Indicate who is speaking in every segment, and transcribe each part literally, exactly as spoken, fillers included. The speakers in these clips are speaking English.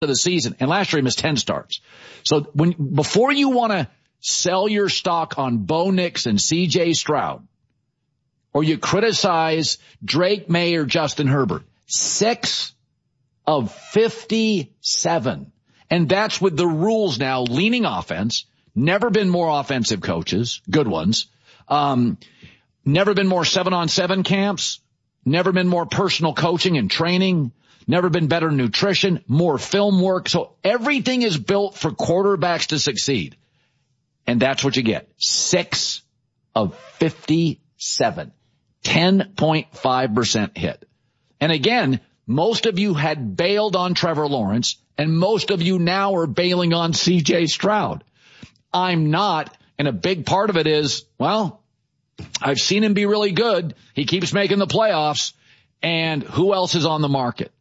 Speaker 1: of the season, and last year he missed ten starts. So when before you want to sell your stock on Bo Nix and C J Stroud, or you criticize Drake May or Justin Herbert, six of fifty-seven. And that's with the rules now leaning offense. Never been more offensive coaches, good ones. Um, never been more seven on seven camps. Never been more personal coaching and training. Never been better nutrition, more film work. So everything is built for quarterbacks to succeed. And that's what you get. Six of fifty-seven. ten point five percent hit. And again, most of you had bailed on Trevor Lawrence, and most of you now are bailing on C J Stroud. I'm not, and a big part of it is, well, I've seen him be really good. He keeps making the playoffs, and who else is on the market?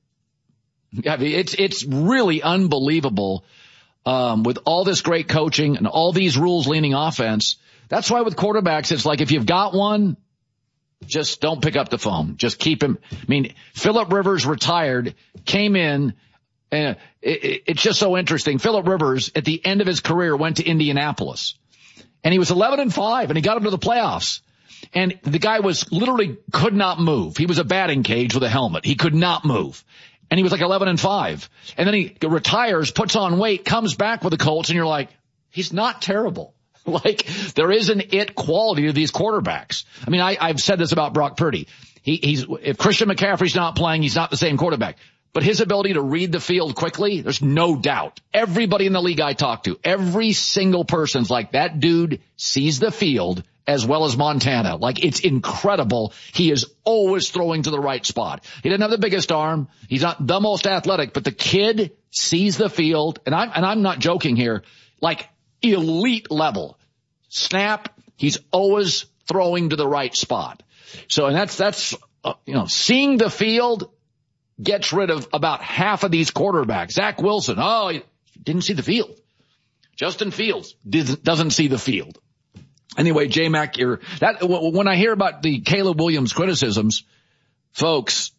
Speaker 1: I mean, it's, it's really unbelievable, um, with all this great coaching and all these rules leaning offense. That's why with quarterbacks, it's like if you've got one, just don't pick up the phone. Just keep him. I mean, Phillip Rivers retired, came in, and it, it, it's just so interesting. Phillip Rivers, at the end of his career, went to Indianapolis, and he was eleven and five, and he got him to the playoffs. And the guy was literally could not move. He was a batting cage with a helmet. He could not move. And he was like eleven and five. And then he retires, puts on weight, comes back with the Colts, and you're like, he's not terrible. Like, there is an it quality to these quarterbacks. I mean, I, I've said this about Brock Purdy. He, he's, if Christian McCaffrey's not playing, he's not the same quarterback. But his ability to read the field quickly, there's no doubt. Everybody in the league I talk to, every single person's like, that dude sees the field as well as Montana. Like, it's incredible. He is always throwing to the right spot. He doesn't have the biggest arm. He's not the most athletic, but the kid sees the field. And I'm, and I'm not joking here. Like, elite level. Snap, he's always throwing to the right spot. So, and that's, that's, uh, you know, seeing the field gets rid of about half of these quarterbacks. Zach Wilson, oh, he didn't see the field. Justin Fields doesn't, doesn't see the field. Anyway, J-Mac, you're, that, when I hear about the Caleb Williams criticisms, folks,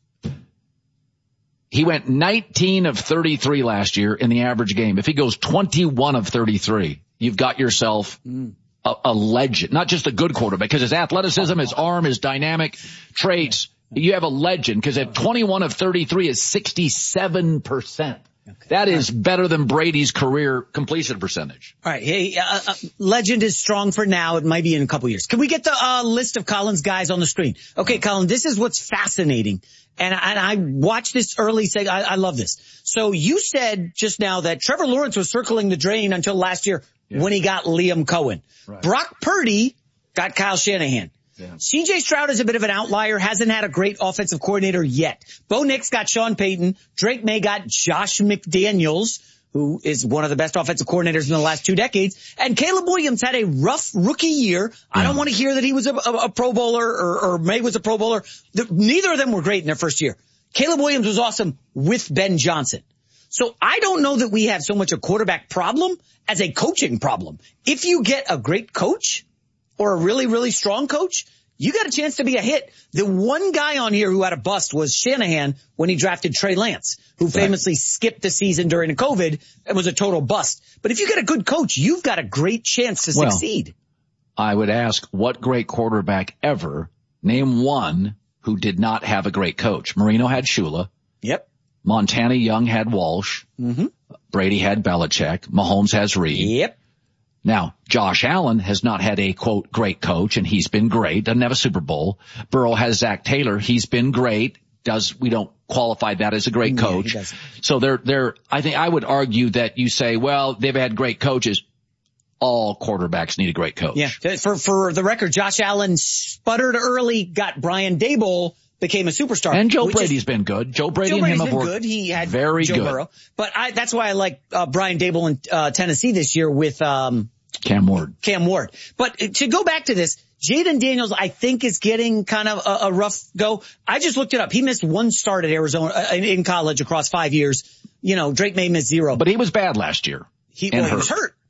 Speaker 1: he went nineteen of thirty-three last year in the average game. If he goes twenty-one of thirty-three, you've got yourself a, a legend, not just a good quarterback, because his athleticism, his arm, his dynamic traits, you have a legend, because at twenty-one of thirty-three is sixty-seven percent. Okay. That is better than Brady's career completion percentage.
Speaker 2: All right. Hey, uh, uh, legend is strong for now. It might be in a couple years. Can we get the uh, list of Colin's guys on the screen? Okay, Colin, this is what's fascinating. And, and I watched this early say, I, I love this. So you said just now that Trevor Lawrence was circling the drain until last year yeah. when he got Liam Cohen. Right. Brock Purdy got Kyle Shanahan. Yeah. C J Stroud is a bit of an outlier, hasn't had a great offensive coordinator yet. Bo Nix got Sean Payton. Drake May got Josh McDaniels, who is one of the best offensive coordinators in the last two decades. And Caleb Williams had a rough rookie year. Yeah. I don't want to hear that he was a, a, a Pro Bowler or, or May was a Pro Bowler. The, neither of them were great in their first year. Caleb Williams was awesome with Ben Johnson. So I don't know that we have so much a quarterback problem as a coaching problem. If you get a great coach, or a really, really strong coach, you got a chance to be a hit. The one guy on here who had a bust was Shanahan when he drafted Trey Lance, who famously right. skipped the season during COVID and was a total bust. But if you get a good coach, you've got a great chance to well, succeed.
Speaker 1: I would ask, what great quarterback ever, name one who did not have a great coach? Marino had Shula.
Speaker 2: Yep.
Speaker 1: Montana Young had Walsh.
Speaker 2: Mm-hmm.
Speaker 1: Brady had Belichick. Mahomes has Reed.
Speaker 2: Yep.
Speaker 1: Now, Josh Allen has not had a, quote, great coach, and he's been great. Doesn't have a Super Bowl. Burrow has Zach Taylor. He's been great. Does, we don't qualify that as a great coach.
Speaker 2: Yeah,
Speaker 1: so they're, they're, I think I would argue that you say, well, they've had great coaches. All quarterbacks need a great coach.
Speaker 2: Yeah. For, for the record, Josh Allen sputtered early, got Brian Daboll, became a superstar.
Speaker 1: And Joe Brady's is, been good. Joe Brady
Speaker 2: Joe
Speaker 1: and
Speaker 2: Brady's
Speaker 1: him
Speaker 2: been
Speaker 1: have worked
Speaker 2: good. He had
Speaker 1: very
Speaker 2: Joe
Speaker 1: good.
Speaker 2: Burrow. But I, that's why I like, uh, Brian Daboll in, uh, Tennessee this year with, um,
Speaker 1: Cam Ward.
Speaker 2: Cam Ward. But to go back to this, Jaden Daniels, I think, is getting kind of a, a rough go. I just looked it up. He missed one start at Arizona uh, in college across five years. You know, Drake May missed zero.
Speaker 1: But he was bad last year.
Speaker 2: He, well, he was hurt.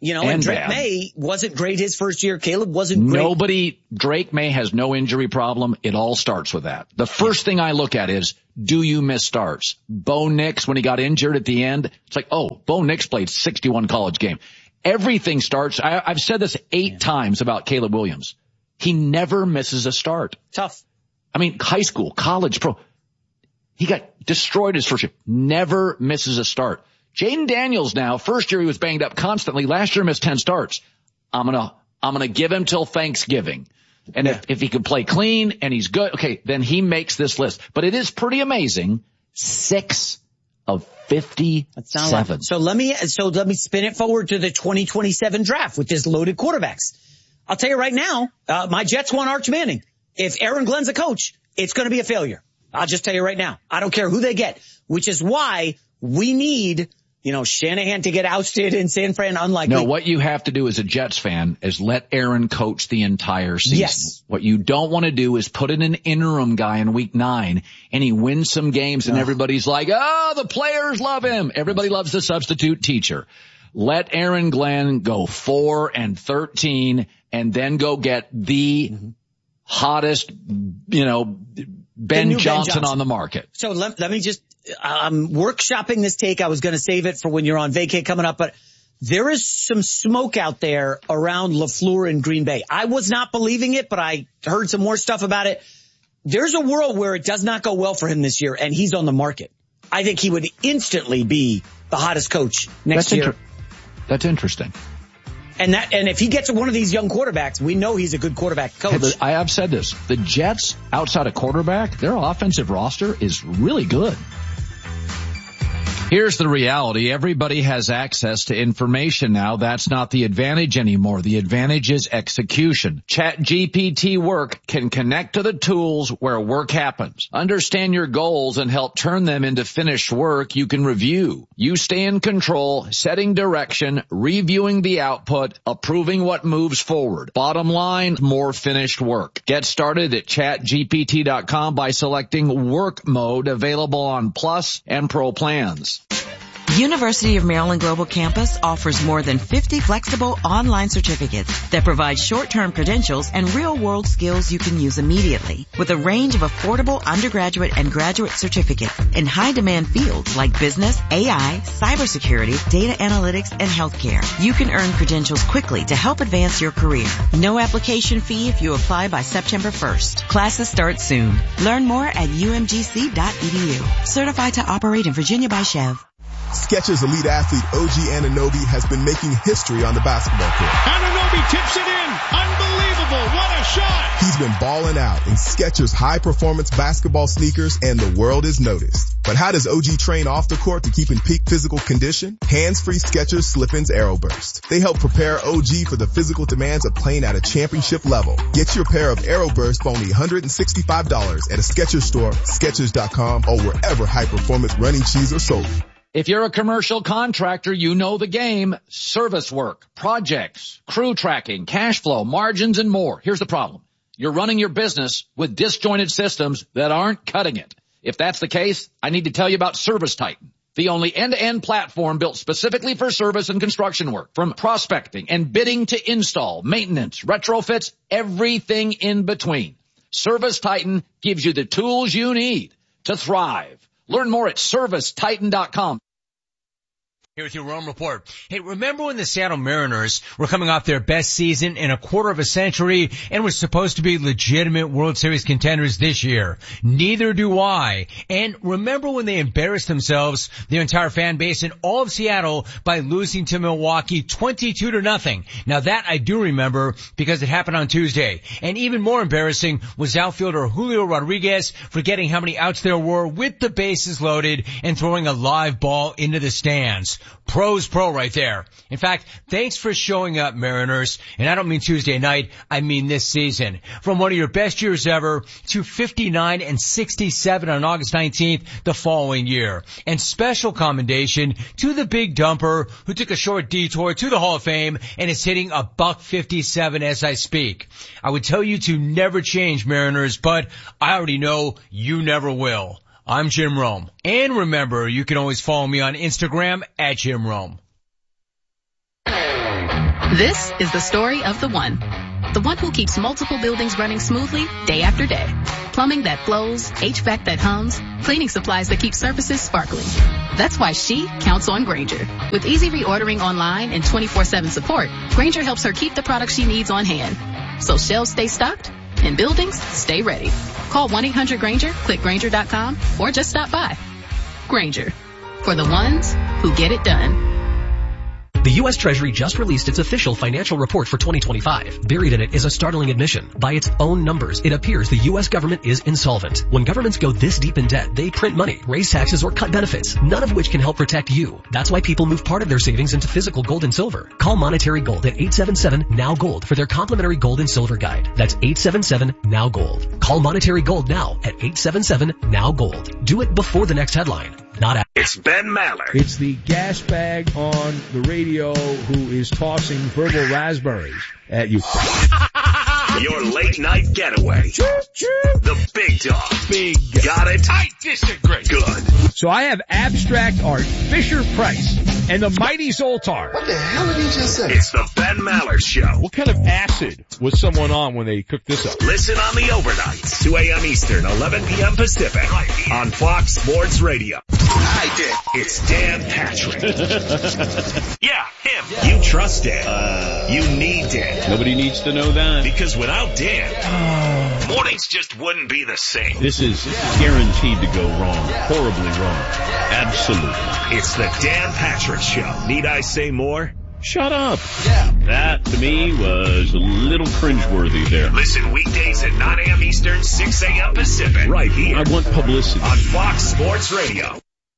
Speaker 2: You know, and, and Drake
Speaker 1: bad.
Speaker 2: May wasn't great his first year. Caleb wasn't great.
Speaker 1: Nobody, Drake May has no injury problem. It all starts with that. The first thing I look at is, do you miss starts? Bo Nix, when he got injured at the end, it's like, oh, Bo Nix played sixty-one college games. Everything starts. I, I've said this eight yeah. times about Caleb Williams. He never misses a start.
Speaker 2: Tough.
Speaker 1: I mean, high school, college, pro. He got destroyed his first year. Never misses a start. Jaden Daniels now, first year he was banged up constantly. Last year missed ten starts. I'm gonna, I'm gonna give him till Thanksgiving. And yeah. if, if he can play clean and he's good, okay, then he makes this list. But it is pretty amazing. Six of fifty-seven.
Speaker 2: Like, so let me, so let me spin it forward to the twenty twenty-seven draft with this loaded quarterbacks. I'll tell you right now, uh, my Jets want Arch Manning. If Aaron Glenn's a coach, it's gonna be a failure. I'll just tell you right now. I don't care who they get, which is why we need, you know, Shanahan to get ousted in San Fran, unlikely.
Speaker 1: No, what you have to do as a Jets fan is let Aaron coach the entire season.
Speaker 2: Yes.
Speaker 1: What you don't want to do is put in an interim guy in week nine and he wins some games and oh. everybody's like, oh, the players love him. Everybody loves the substitute teacher. Let Aaron Glenn go four and thirteen and then go get the mm-hmm. hottest, you know, Ben Johnson, Ben Johnson on the market.
Speaker 2: So let, let me just, I'm workshopping this take. I was going to save it for when you're on vacay coming up, but there is some smoke out there around LaFleur in Green Bay. I was not believing it, but I heard some more stuff about it. There's a world where it does not go well for him this year, and he's on the market. I think he would instantly be the hottest coach next
Speaker 1: That's
Speaker 2: year.
Speaker 1: Inter- That's interesting.
Speaker 2: And that, and if he gets one of these young quarterbacks, we know he's a good quarterback coach.
Speaker 1: Hey, I have said this. The Jets, outside of quarterback, their offensive roster is really good. Here's the reality. Everybody has access to information now. That's not the advantage anymore. The advantage is execution. ChatGPT Work can connect to the tools where work happens. Understand your goals and help turn them into finished work you can review. You stay in control, setting direction, reviewing the output, approving what moves forward. Bottom line, more finished work. Get started at chat G P T dot com by selecting Work Mode, available on Plus and Pro plans.
Speaker 3: University of Maryland Global Campus offers more than fifty flexible online certificates that provide short-term credentials and real-world skills you can use immediately, with a range of affordable undergraduate and graduate certificates in high-demand fields like business, A I, cybersecurity, data analytics, and healthcare. You can earn credentials quickly to help advance your career. No application fee if you apply by September first. Classes start soon. Learn more at U M G C dot E D U. Certified to operate in Virginia by Chev.
Speaker 4: Skechers elite athlete O G Anunoby has been making history on the basketball court.
Speaker 5: Anunoby tips it in. Unbelievable. What a shot.
Speaker 4: He's been balling out in Skechers high-performance basketball sneakers, and the world is noticed. But how does O G train off the court to keep in peak physical condition? Hands-free Skechers Slip-ins Aeroburst. They help prepare O G for the physical demands of playing at a championship level. Get your pair of Aeroburst for only one hundred sixty-five dollars at a Skechers store, Skechers dot com, or wherever high-performance running shoes are sold.
Speaker 1: If you're a commercial contractor, you know the game. Service work, projects, crew tracking, cash flow, margins, and more. Here's the problem. You're running your business with disjointed systems that aren't cutting it. If that's the case, I need to tell you about ServiceTitan, the only end-to-end platform built specifically for service and construction work. From prospecting and bidding to install, maintenance, retrofits, everything in between. ServiceTitan gives you the tools you need to thrive. Learn more at service titan dot com.
Speaker 6: Here with your Rome Report. Hey, remember when the Seattle Mariners were coming off their best season in a quarter of a century and were supposed to be legitimate World Series contenders this year? Neither do I. And remember when they embarrassed themselves, their entire fan base and all of Seattle, by losing to Milwaukee twenty-two to nothing. Now that I do remember because it happened on Tuesday. And even more embarrassing was outfielder Julio Rodriguez forgetting how many outs there were with the bases loaded and throwing a live ball into the stands. Pro's pro right there. In fact, thanks for showing up, Mariners. And I don't mean Tuesday night, I mean this season. From one of your best years ever to fifty-nine and sixty-seven on August nineteenth the following year. And special commendation to the big dumper who took a short detour to the Hall of Fame and is hitting a buck fifty-seven as I speak. I would tell you to never change, Mariners, but I already know you never will. I'm Jim Rome. And remember, you can always follow me on Instagram at Jim Rome.
Speaker 7: This is the story of the one. The one who keeps multiple buildings running smoothly day after day. Plumbing that flows, H V A C that hums, cleaning supplies that keep surfaces sparkling. That's why she counts on Grainger. With easy reordering online and twenty-four seven support, Grainger helps her keep the products she needs on hand. So shelves stay stocked and buildings stay ready. Call one eight hundred Grainger, click Grainger dot com, or just stop by. Grainger. For the ones who get it done.
Speaker 8: The U S Treasury just released its official financial report for twenty twenty-five. Buried in it is a startling admission. By its own numbers, it appears the U S government is insolvent. When governments go this deep in debt, they print money, raise taxes, or cut benefits, none of which can help protect you. That's why people move part of their savings into physical gold and silver. Call Monetary Gold at eight seven seven, N O W, GOLD for their complimentary gold and silver guide. That's eight seven seven, N O W, GOLD. Call Monetary Gold now at eight seven seven, N O W, GOLD. Do it before the next headline. Not after.
Speaker 9: It's Ben Maller.
Speaker 10: It's the gas bag on the radio who is tossing verbal raspberries at you.
Speaker 9: Your late night getaway. The big dog.
Speaker 10: Big.
Speaker 9: Got it?
Speaker 5: I disagree.
Speaker 9: Good.
Speaker 10: So I have abstract art, Fisher Price, and the mighty Zoltar.
Speaker 11: What the hell did he just say?
Speaker 9: It's the Ben Maller Show.
Speaker 10: What kind of acid was someone on when they cooked this up?
Speaker 9: Listen on the overnights, two a.m. Eastern, eleven p.m. Pacific, on Fox Sports Radio.
Speaker 11: I did.
Speaker 9: It's Dan Patrick. Yeah, him. Yeah. You trust Dan. Uh, you need Dan.
Speaker 12: Nobody needs to know that.
Speaker 9: Because without Dan, mornings just wouldn't be the same.
Speaker 12: This is guaranteed to go wrong. Horribly wrong. Absolutely.
Speaker 9: It's the Dan Patrick Show. Need I say more?
Speaker 12: Shut up. Yeah. That, to me, was a little cringeworthy there.
Speaker 9: Listen weekdays at nine a.m. Eastern, six a.m. Pacific. Right here.
Speaker 12: I want publicity.
Speaker 9: On Fox Sports Radio.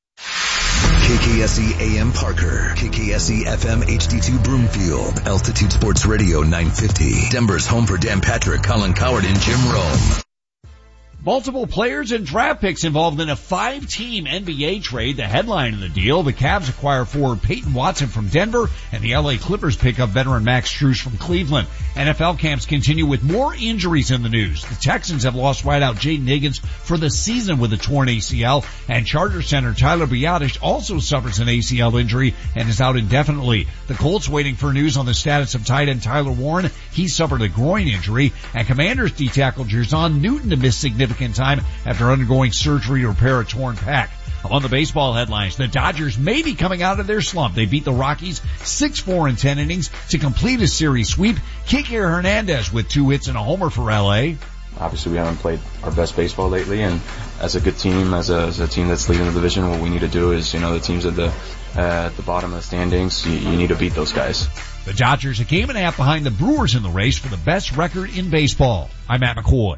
Speaker 13: K K S E A M Parker, K K S E F M H D two Broomfield, Altitude Sports Radio nine fifty. Denver's home for Dan Patrick, Colin Cowherd, and Jim Rome.
Speaker 14: Multiple players and draft picks involved in a five-team N B A trade. The headline of the deal, the Cavs acquire forward Peyton Watson from Denver, and the L A Clippers pick up veteran Max Strus from Cleveland. N F L camps continue with more injuries in the news. The Texans have lost wideout Jaden Higgins for the season with a torn A C L, and Charger center Tyler Biadasz also suffers an A C L injury and is out indefinitely. The Colts waiting for news on the status of tight end Tyler Warren. He suffered a groin injury, and Commanders D-tackle Jerzon Newton to miss significant time after undergoing surgery to repair a torn pec. On the baseball headlines, the Dodgers may be coming out of their slump. They beat the Rockies six four in ten innings to complete a series sweep. Kike Hernandez with two hits and a homer for L A.
Speaker 15: Obviously, we haven't played our best baseball lately, and as a good team, as a, as a team that's leading the division, what we need to do is, you know, the teams at the uh, at the bottom of the standings, you, you need to beat those guys.
Speaker 14: The Dodgers a game and a half behind the Brewers in the race for the best record in baseball. I'm Matt McCoy.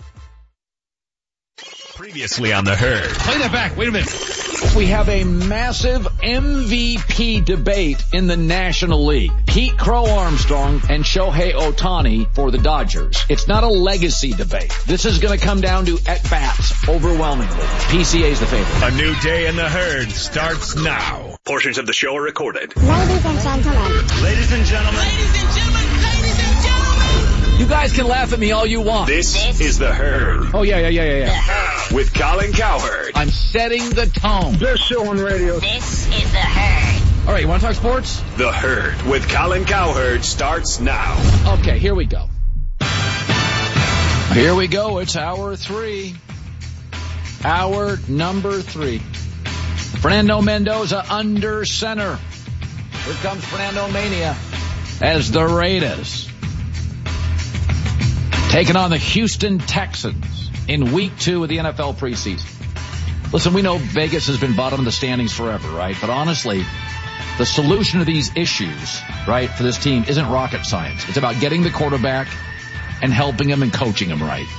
Speaker 9: Previously on The Herd.
Speaker 5: Play that back. Wait a minute.
Speaker 1: We have a massive M V P debate in the National League. Pete Crow Armstrong and Shohei Ohtani for the Dodgers. It's not a legacy debate. This is going to come down to at-bats overwhelmingly. P C A's the favorite.
Speaker 9: A new day in The Herd starts now. Portions of the show are recorded.
Speaker 16: Ladies and gentlemen.
Speaker 9: Ladies and gentlemen.
Speaker 16: Ladies and gentlemen. Ladies and gentlemen.
Speaker 1: You guys can laugh at me all you want.
Speaker 9: This, this is The Herd.
Speaker 1: Oh, yeah, yeah, yeah, yeah, yeah.
Speaker 16: The Herd.
Speaker 9: With Colin Cowherd.
Speaker 1: I'm setting the tone.
Speaker 5: Best show on radio.
Speaker 16: This is The Herd.
Speaker 1: All right, you want to talk sports?
Speaker 9: The Herd with Colin Cowherd starts now.
Speaker 1: Okay, here we go. Here we go. It's hour three. Hour number three. Fernando Mendoza under center. Here comes Fernando Mania as the Raiders taking on the Houston Texans in week two of the N F L preseason. Listen, we know Vegas has been bottom of the standings forever, right? But honestly, the solution to these issues, right, for this team isn't rocket science. It's about getting the quarterback and helping him and coaching him right.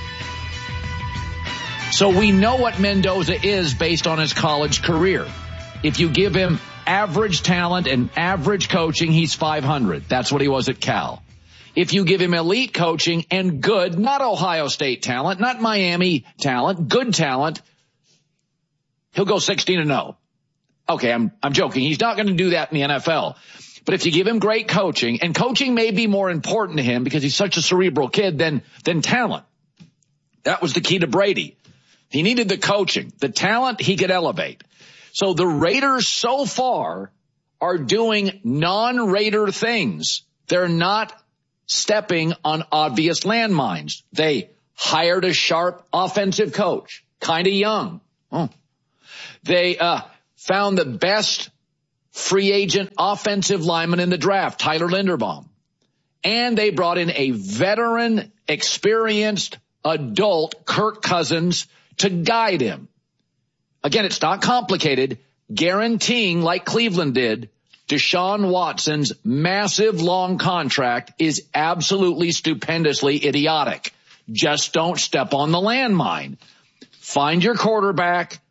Speaker 1: So we know what Mendoza is based on his college career. If you give him average talent and average coaching, he's five hundred. That's what he was at Cal. If you give him elite coaching and good, not Ohio State talent, not Miami talent, good talent, he'll go sixteen and oh. Okay, I'm, I'm joking. He's not going to do that in the N F L. But if you give him great coaching, and coaching may be more important to him because he's such a cerebral kid than, than talent. That was the key to Brady. He needed the coaching. The talent he could elevate. So the Raiders so far are doing non-Raider things They're not stepping on obvious landmines. They hired a sharp offensive coach, kind of young. Oh. They uh found the best free agent offensive lineman in the draft, Tyler Linderbaum. And they brought in a veteran, experienced adult, Kirk Cousins, to guide him. Again, it's not complicated, guaranteeing, like Cleveland did, Deshaun Watson's massive long contract is absolutely stupendously idiotic. Just don't step on the landmine. Find your quarterback,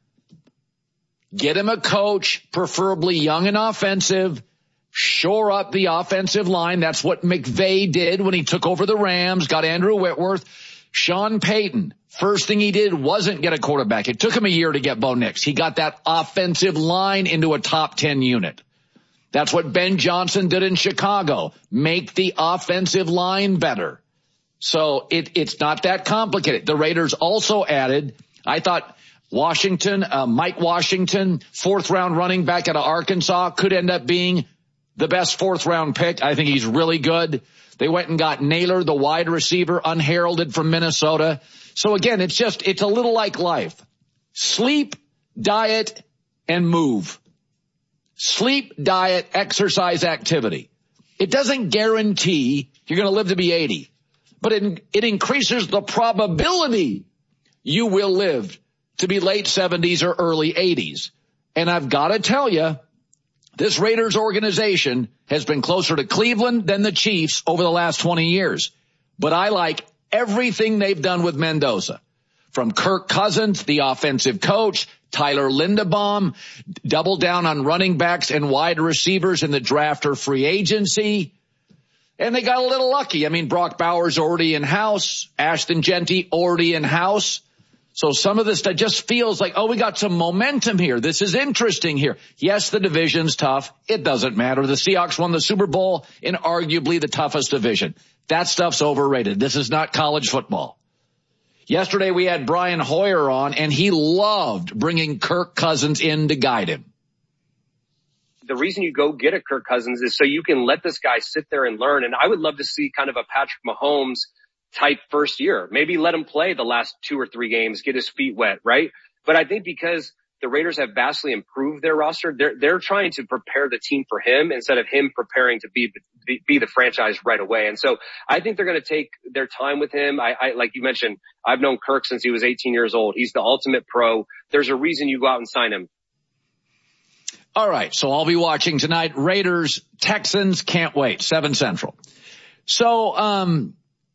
Speaker 1: get him a coach, preferably young and offensive, shore up the offensive line. That's what McVay did when he took over the Rams, got Andrew Whitworth. Sean Payton, first thing he did wasn't get a quarterback. It took him a year to get Bo Nix. He got that offensive line into a top ten unit. That's what Ben Johnson did in Chicago. Make the offensive line better. So it, it's not that complicated. The Raiders also added, I thought Washington, uh, Mike Washington, fourth round running back out of Arkansas, could end up being the best fourth round pick. I think he's really good. They went and got Naylor, the wide receiver, unheralded from Minnesota. So again, it's just, it's a little like life. Sleep, diet, and move. Sleep, diet, exercise, activity. It doesn't guarantee you're going to live to be eighty, but it, it increases the probability you will live to be late seventies or early eighties. And I've got to tell you, this Raiders organization has been closer to Cleveland than the Chiefs over the last twenty years. But I like everything they've done with Mendoza. From Kirk Cousins, the offensive coach, Tyler Linderbaum, double down on running backs and wide receivers in the draft or free agency. And they got a little lucky. I mean, Brock Bowers already in-house, Ashton Genty already in-house. So some of this stuff just feels like, oh, we got some momentum here. This is interesting here. Yes, the division's tough. It doesn't matter. The Seahawks won the Super Bowl in arguably the toughest division. That stuff's overrated. This is not college football. Yesterday we had Brian Hoyer on, and he loved bringing Kirk Cousins in to guide him.
Speaker 17: The reason you go get a Kirk Cousins is so you can let this guy sit there and learn. And I would love to see kind of a Patrick Mahomes type first year. Maybe let him play the last two or three games, get his feet wet, right? But I think because the Raiders have vastly improved their roster, they're, they're trying to prepare the team for him instead of him preparing to be, be, be the franchise right away. And so I think they're going to take their time with him. I, I, like you mentioned, I've known Kirk since he was eighteen years old. He's the ultimate pro. There's a reason you go out and sign him.
Speaker 1: All right. So I'll be watching tonight. Raiders, Texans, can't wait. seven Central. So, um,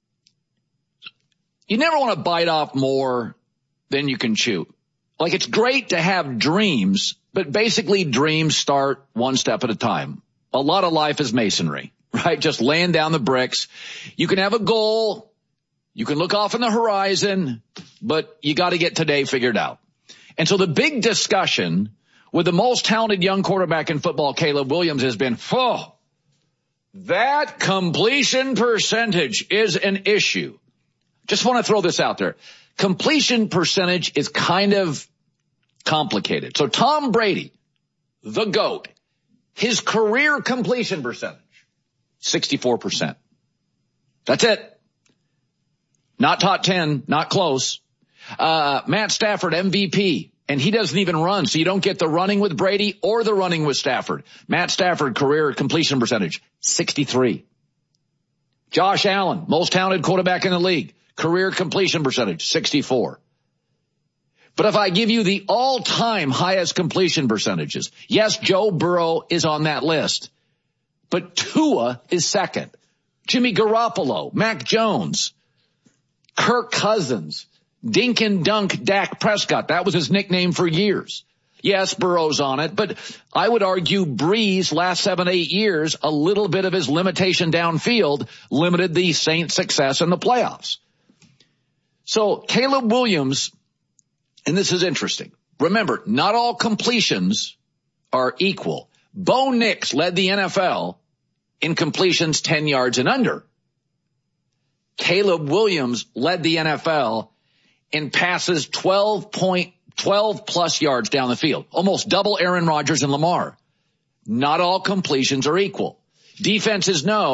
Speaker 1: you never want to bite off more than you can chew. Like, it's great to have dreams, but basically dreams start one step at a time. A lot of life is masonry, right? Just laying down the bricks. You can have a goal. You can look off on the horizon, but you got to get today figured out. And so the big discussion with the most talented young quarterback in football, Caleb Williams, has been, oh, that completion percentage is an issue. Just want to throw this out there. Completion percentage is kind of complicated. So Tom Brady, the GOAT, his career completion percentage, sixty-four percent. That's it. Not top ten, not close. Uh, Matt Stafford, M V P, and he doesn't even run, so you don't get the running with Brady or the running with Stafford. Matt Stafford, career completion percentage, sixty-three. Josh Allen, most talented quarterback in the league. Career completion percentage, sixty-four. But if I give you the all-time highest completion percentages, yes, Joe Burrow is on that list, but Tua is second. Jimmy Garoppolo, Mac Jones, Kirk Cousins, Dink and Dunk Dak Prescott. That was his nickname for years. Yes, Burrow's on it, but I would argue Breeze last seven, eight years, a little bit of his limitation downfield limited the Saints' success in the playoffs. So Caleb Williams, and this is interesting. Remember, not all completions are equal. Bo Nix led the N F L in completions ten yards and under. Caleb Williams led the N F L in passes twelve point twelve plus yards down the field, almost double Aaron Rodgers and Lamar. Not all completions are equal. Defenses know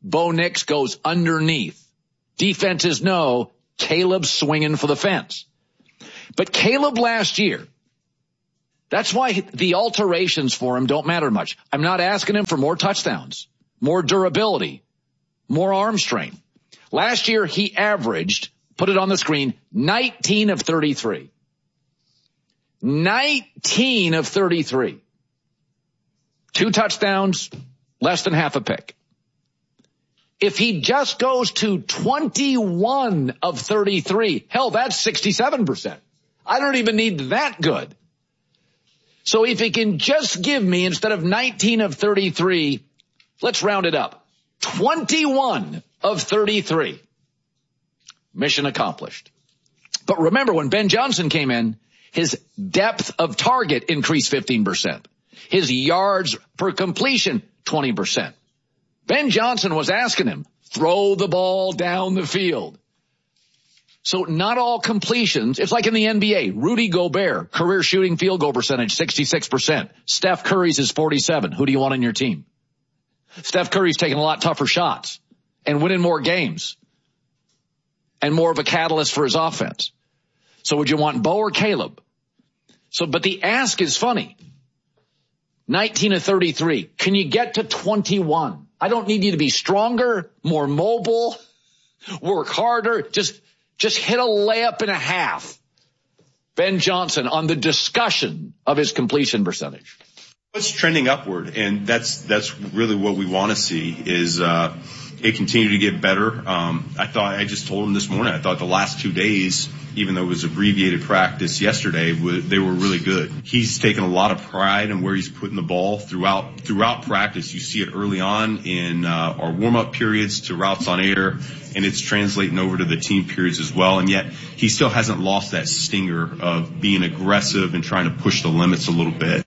Speaker 1: Bo Nix goes underneath. Defenses know Caleb's swinging for the fence. But Caleb last year, that's why the alterations for him don't matter much. I'm not asking him for more touchdowns, more durability, more arm strength. Last year, he averaged, put it on the screen, nineteen of thirty-three. nineteen of thirty-three. Two touchdowns, less than half a pick. If he just goes to twenty-one of thirty-three, hell, that's sixty-seven percent. I don't even need that good. So if he can just give me, instead of nineteen of thirty-three, let's round it up, twenty-one of thirty-three. Mission accomplished. But remember, when Ben Johnson came in, his depth of target increased fifteen percent. His yards per completion, twenty percent. Ben Johnson was asking him, throw the ball down the field. So not all completions. It's like in the N B A. Rudy Gobert, career shooting field goal percentage, sixty-six percent. Steph Curry's is forty-seven. Who do you want on your team? Steph Curry's taking a lot tougher shots and winning more games and more of a catalyst for his offense. So would you want Bo or Caleb? So, but the ask is funny. nineteen of thirty-three. Can you get to twenty-one? I don't need you to be stronger, more mobile, work harder. Just, just hit a layup and a half. Ben Johnson on the discussion of his completion percentage.
Speaker 18: It's trending upward, and that's that's really what we want to see is uh it continue to get better. Um I thought I just told him this morning, I thought the last two days, even though it was abbreviated practice yesterday, they were really good. He's taken a lot of pride in where he's putting the ball throughout throughout practice. You see it early on in uh, our warm-up periods to routes on air, and it's translating over to the team periods as well. And yet he still hasn't lost that stinger of being aggressive and trying to push the limits a little bit.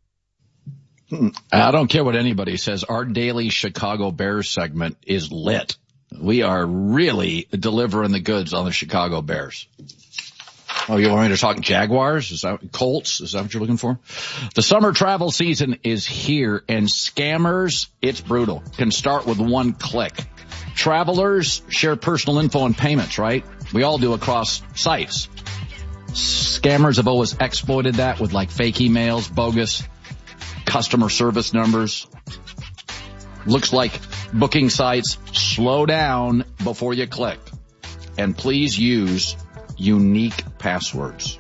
Speaker 1: I don't care what anybody says. Our daily Chicago Bears segment is lit. We are really delivering the goods on the Chicago Bears. Oh, you want me to talk Jaguars? Is that Colts? Is that what you're looking for? The summer travel season is here, and scammers, it's brutal, can start with one click. Travelers share personal info and payments, right? We all do across sites. Scammers have always exploited that with like fake emails, bogus customer service numbers. Looks like booking sites. Slow down before you click. And please use unique passwords.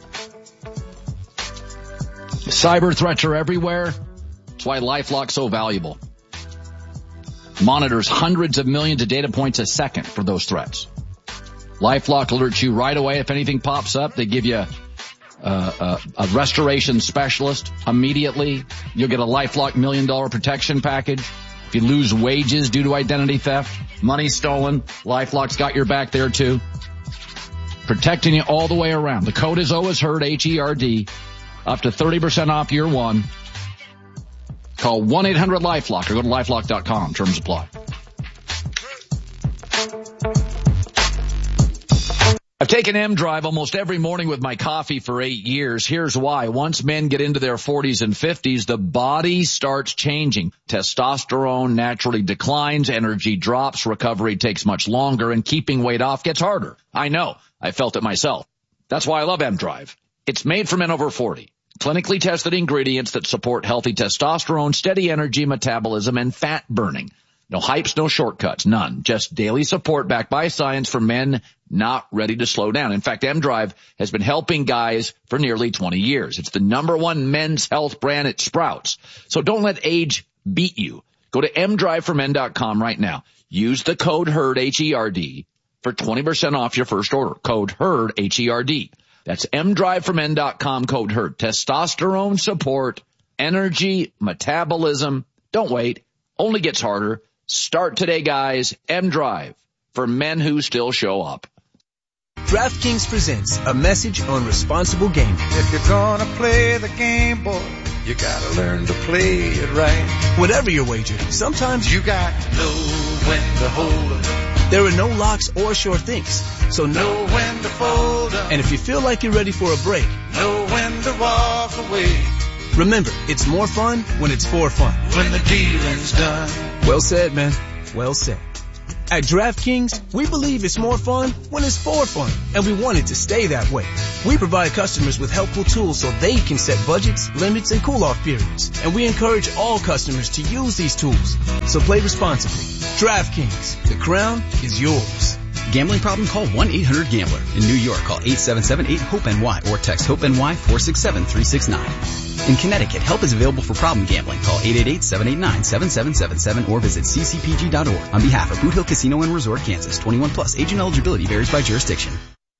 Speaker 1: Cyber threats are everywhere. That's why LifeLock's so valuable. Monitors hundreds of millions of data points a second for those threats. LifeLock alerts you right away if anything pops up. They give you Uh, a, a restoration specialist immediately. You'll get a LifeLock million dollar protection package. If you lose wages due to identity theft, money stolen, LifeLock's got your back there too. Protecting you all the way around. The code is always heard, H E R D. Up to thirty percent off year one. Call one eight hundred LifeLock or go to LifeLock dot com. Terms apply. I've taken M-Drive almost every morning with my coffee for eight years. Here's why. Once men get into their forties and fifties, the body starts changing. Testosterone naturally declines, energy drops, recovery takes much longer, and keeping weight off gets harder. I know. I felt it myself. That's why I love M-Drive. It's made for men over forty. Clinically tested ingredients that support healthy testosterone, steady energy, metabolism, and fat burning. No hypes, no shortcuts, none. Just daily support backed by science for men not ready to slow down. In fact, M-Drive has been helping guys for nearly twenty years. It's the number one men's health brand at Sprouts. So don't let age beat you. Go to m drive for men dot com right now. Use the code HERD, H E R D, for twenty percent off your first order. Code HERD, H E R D. That's m drive for men dot com, code HERD. Testosterone support, energy, metabolism. Don't wait. Only gets harder. Start today, guys. M-Drive for men who still show up.
Speaker 19: DraftKings presents a message on responsible gaming.
Speaker 20: If you're gonna play the game, boy, you gotta learn to play it right.
Speaker 19: Whatever your wager, sometimes
Speaker 20: you got to know when to hold up.
Speaker 19: There are no locks or sure things, so
Speaker 20: know when to fold up.
Speaker 19: And if you feel like you're ready for a break,
Speaker 20: know when to walk away.
Speaker 19: Remember, it's more fun when it's for fun.
Speaker 20: When the dealing's done.
Speaker 19: Well said, man. Well said. At DraftKings, we believe it's more fun when it's for fun, and we want it to stay that way. We provide customers with helpful tools so they can set budgets, limits, and cool-off periods. And we encourage all customers to use these tools. So play responsibly. DraftKings, the crown is yours.
Speaker 21: Gambling problem? Call one eight hundred gambler. In New York, call eight seven seven eight hope N Y or text HOPE-NY four six seven three six nine. In Connecticut, help is available for problem gambling. Call eight eight eight seven eight nine seven seven seven seven or visit c c p g dot org. On behalf of Boot Hill Casino and Resort, Kansas, twenty-one plus. Age and eligibility varies by jurisdiction.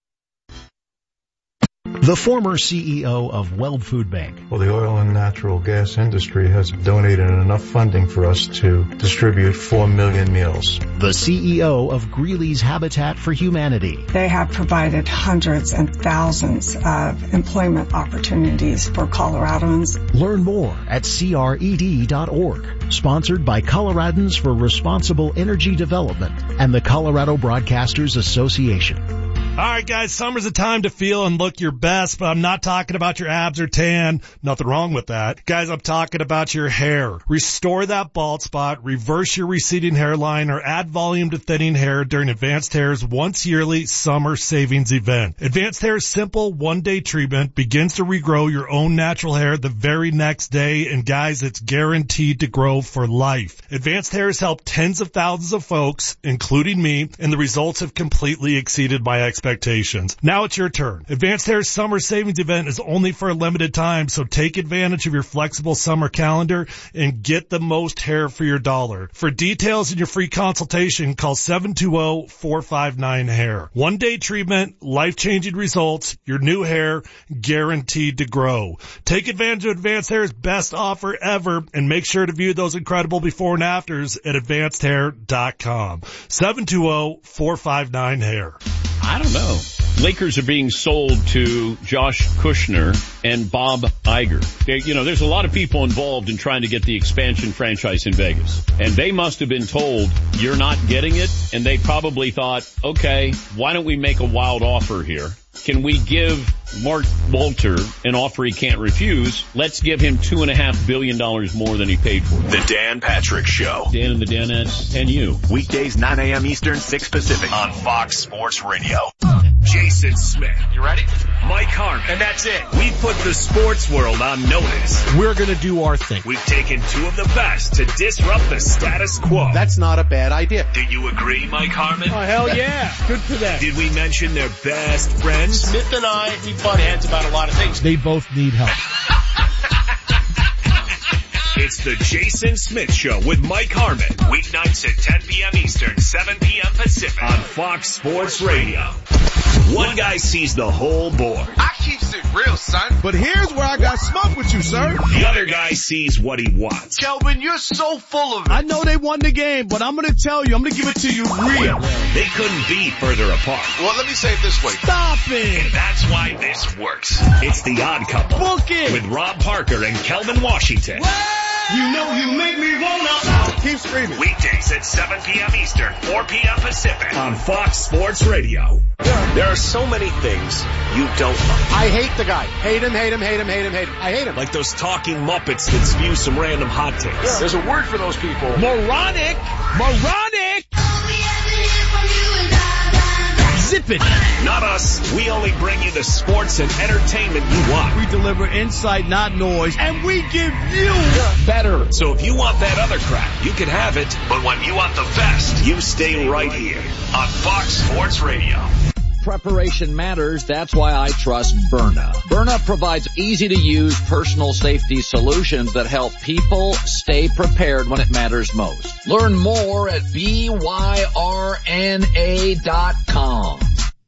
Speaker 22: The former C E O of Weld Food Bank.
Speaker 23: Well, the oil and natural gas industry has donated enough funding for us to distribute four million meals.
Speaker 22: The C E O of Greeley's Habitat for Humanity.
Speaker 24: They have provided hundreds and thousands of employment opportunities for Coloradans.
Speaker 22: Learn more at C R E D dot org. Sponsored by Coloradans for Responsible Energy Development and the Colorado Broadcasters Association.
Speaker 25: All right, guys, summer's a time to feel and look your best, but I'm not talking about your abs or tan. Nothing wrong with that. Guys, I'm talking about your hair. Restore that bald spot, reverse your receding hairline, or add volume to thinning hair during Advanced Hair's once yearly summer savings event. Advanced Hair's simple one-day treatment begins to regrow your own natural hair the very next day, and guys, it's guaranteed to grow for life. Advanced Hair has helped tens of thousands of folks, including me, and the results have completely exceeded my expectations. Expectations. Now it's your turn. Advanced Hair's summer savings event is only for a limited time, so take advantage of your flexible summer calendar and get the most hair for your dollar. For details and your free consultation, call seven two zero, four five nine, hair. One day treatment, life-changing results, your new hair guaranteed to grow. Take advantage of Advanced Hair's best offer ever and make sure to view those incredible before and afters at advanced hair dot com. seven two zero, four five nine, hair.
Speaker 12: I don't know. Lakers are being sold to Josh Kushner and Bob Iger. They, you know, there's a lot of people involved in trying to get the expansion franchise in Vegas. And they must have been told, you're not getting it. And they probably thought, okay, why don't we make a wild offer here? Can we give Mark Walter an offer he can't refuse? Let's give him two and a half billion dollars more than he paid for.
Speaker 9: The Dan Patrick Show.
Speaker 12: Dan and the Danettes and you.
Speaker 9: Weekdays nine a.m. Eastern, six Pacific on Fox Sports Radio. Jason Smith.
Speaker 26: You ready?
Speaker 9: Mike Harmon.
Speaker 26: And that's it.
Speaker 9: We put the sports world on notice.
Speaker 26: We're going to do our thing.
Speaker 9: We've taken two of the best to disrupt the status quo.
Speaker 26: That's not a bad idea.
Speaker 9: Do you agree, Mike Harmon?
Speaker 26: Oh, hell yeah. Good for them.
Speaker 9: Did we mention their best friends?
Speaker 26: Smith and I, we butt heads about a lot of things.
Speaker 10: They both need help.
Speaker 9: It's the Jason Smith Show with Mike Harmon. Weeknights at ten p.m. Eastern, seven p.m. Pacific on Fox Sports Radio. One guy sees the whole board.
Speaker 11: I keeps it real, son.
Speaker 27: But here's where I got smoke with you, sir.
Speaker 9: The other guy sees what he wants.
Speaker 11: Kelvin, you're so full of it.
Speaker 27: I know they won the game, but I'm going to tell you, I'm going to give it to you real.
Speaker 9: They couldn't be further apart.
Speaker 11: Well, let me say it this way.
Speaker 27: Stop it.
Speaker 9: And that's why this works. It's The Odd Couple.
Speaker 27: Book it.
Speaker 9: With Rob Parker and Kelvin Washington.
Speaker 11: You know you make me wanna.
Speaker 27: Keep screaming.
Speaker 9: Weekdays at seven p.m. Eastern, four p.m. Pacific on Fox Sports Radio. There are so many things you don't like.
Speaker 27: I hate the guy. Hate him, hate him, hate him, hate him, hate him. I hate him.
Speaker 9: Like those talking Muppets that spew some random hot takes.
Speaker 27: Yeah.
Speaker 11: There's a word for those people.
Speaker 27: Moronic. Moronic. Zip it.
Speaker 9: Not us. We only bring you the sports and entertainment you want.
Speaker 27: We deliver insight, not noise, and we give you
Speaker 9: better. So if you want that other crap, you can have it. But when you want the best, you stay right here on Fox Sports Radio.
Speaker 1: Preparation matters. That's why I trust Byrna. Byrna provides easy-to-use personal safety solutions that help people stay prepared when it matters most. Learn more at B Y R N A dot com.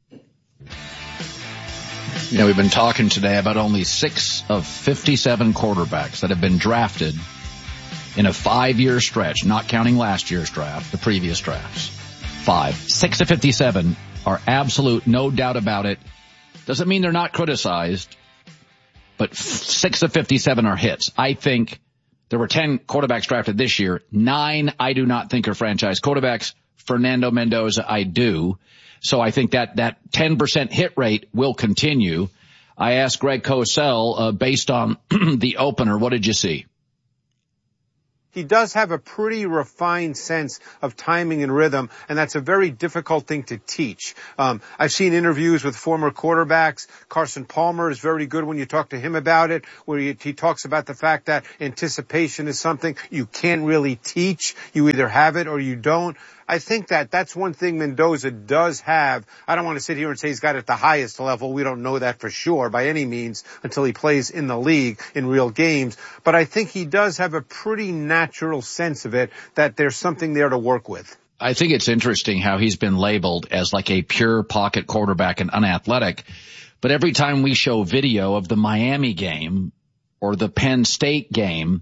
Speaker 1: You know, we've been talking today about only six of fifty-seven quarterbacks that have been drafted in a five-year stretch, not counting last year's draft, the previous drafts. Five. Six of fifty-seven are absolute, no doubt about it. Doesn't mean they're not criticized, but six of fifty-seven are hits. I think there were ten quarterbacks drafted this year. Nine I do not think are franchise quarterbacks. Fernando Mendoza, I do. So I think that that ten percent hit rate will continue. I asked Greg Cosell, uh, based on the opener, what did you see?
Speaker 2: he does have a pretty refined sense of timing and rhythm, and that's a very difficult thing to teach. Um, I've seen interviews with former quarterbacks. Carson Palmer is very good when you talk to him about it, where he, he talks about the fact that anticipation is something you can't really teach. You either have it or you don't. I think that that's one thing Mendoza does have. I don't want to sit here and say he's got it at the highest level. We don't know that for sure by any means until he plays in the league in real games. But I think he does have a pretty natural sense of it, that there's something there to work with.
Speaker 1: I think it's interesting how he's been labeled as like a pure pocket quarterback and unathletic. But every time we show video of the Miami game or the Penn State game,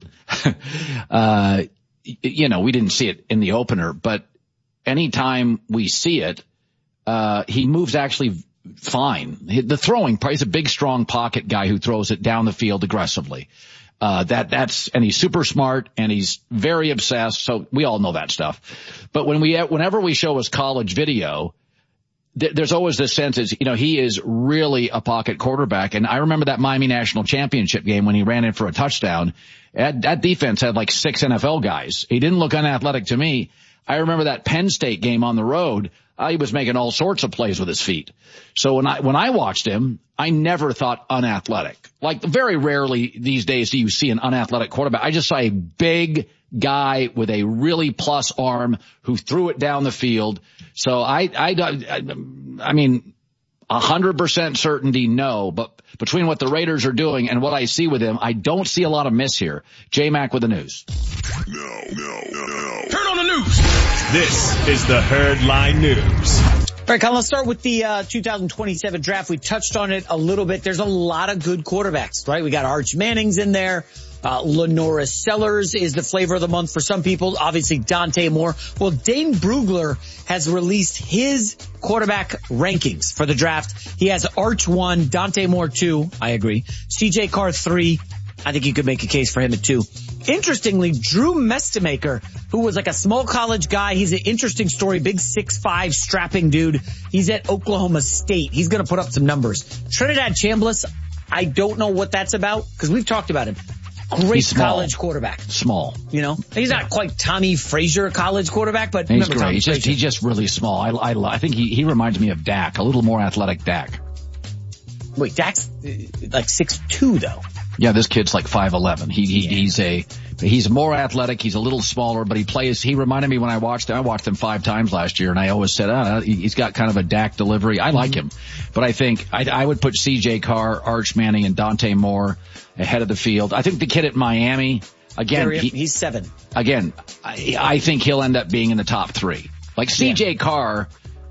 Speaker 1: uh, you know, we didn't see it in the opener, but anytime we see it, uh, he moves actually fine. The throwing, he's a big, strong pocket guy who throws it down the field aggressively. Uh, that, that's, and he's super smart and he's very obsessed. So we all know that stuff. But when we, whenever we show his college video, th- there's always this sense is, you know, he is really a pocket quarterback. And I remember that Miami National Championship game when he ran in for a touchdown. That, that defense had like six N F L guys. He didn't look unathletic to me. I remember that Penn State game on the road. Uh, he was making all sorts of plays with his feet. So when I, when I watched him, I never thought unathletic. Like very rarely these days do you see an unathletic quarterback. I just saw a big guy with a really plus arm who threw it down the field. So I, I, I, I mean, a hundred percent certainty, no, but between what the Raiders are doing and what I see with him, I don't see a lot of miss here. J-Mac with the news.
Speaker 9: No, no, no, no.
Speaker 5: Turn on the news.
Speaker 9: This is the Herd Line News.
Speaker 3: All right, Colin, let's start with the uh two thousand twenty-seven draft. We touched on it a little bit. There's a lot of good quarterbacks, right? We got Arch Manning's in there. Uh, Lenora Sellers is the flavor of the month for some people. Obviously, Dante Moore. Well, Dane Brugler has released his quarterback rankings for the draft. He has Arch one, Dante Moore two. I agree. C J Carr three. I think you could make a case for him at two. Interestingly, Drew Mestemaker, who was like a small college guy. He's an interesting story. Big six five strapping dude. He's at Oklahoma State. He's going to put up some numbers. Trinidad Chambliss, I don't know what that's about because we've talked about him. Great college quarterback.
Speaker 1: Small.
Speaker 3: You know, he's not quite Tommy Frazier college quarterback, but
Speaker 1: he's
Speaker 3: remember
Speaker 1: great.
Speaker 3: Tommy
Speaker 1: He's just,
Speaker 3: Frazier.
Speaker 1: he's just really small. I, I, I think he, he reminds me of Dak, a little more athletic Dak.
Speaker 3: Wait, Dak's uh, like six two though.
Speaker 1: Yeah, this kid's like five eleven. He, he, yeah. he's a, he's more athletic. He's a little smaller, but he plays, he reminded me when I watched him, I watched him five times last year and I always said, oh, he's got kind of a Dak delivery. I like him, but I think I, I would put C J Carr, Arch Manning and Dante Moore ahead of the field. I think the kid at Miami, again, he,
Speaker 3: he's seven.
Speaker 1: Again, I, I think he'll end up being in the top three. Like C J yeah. Carr,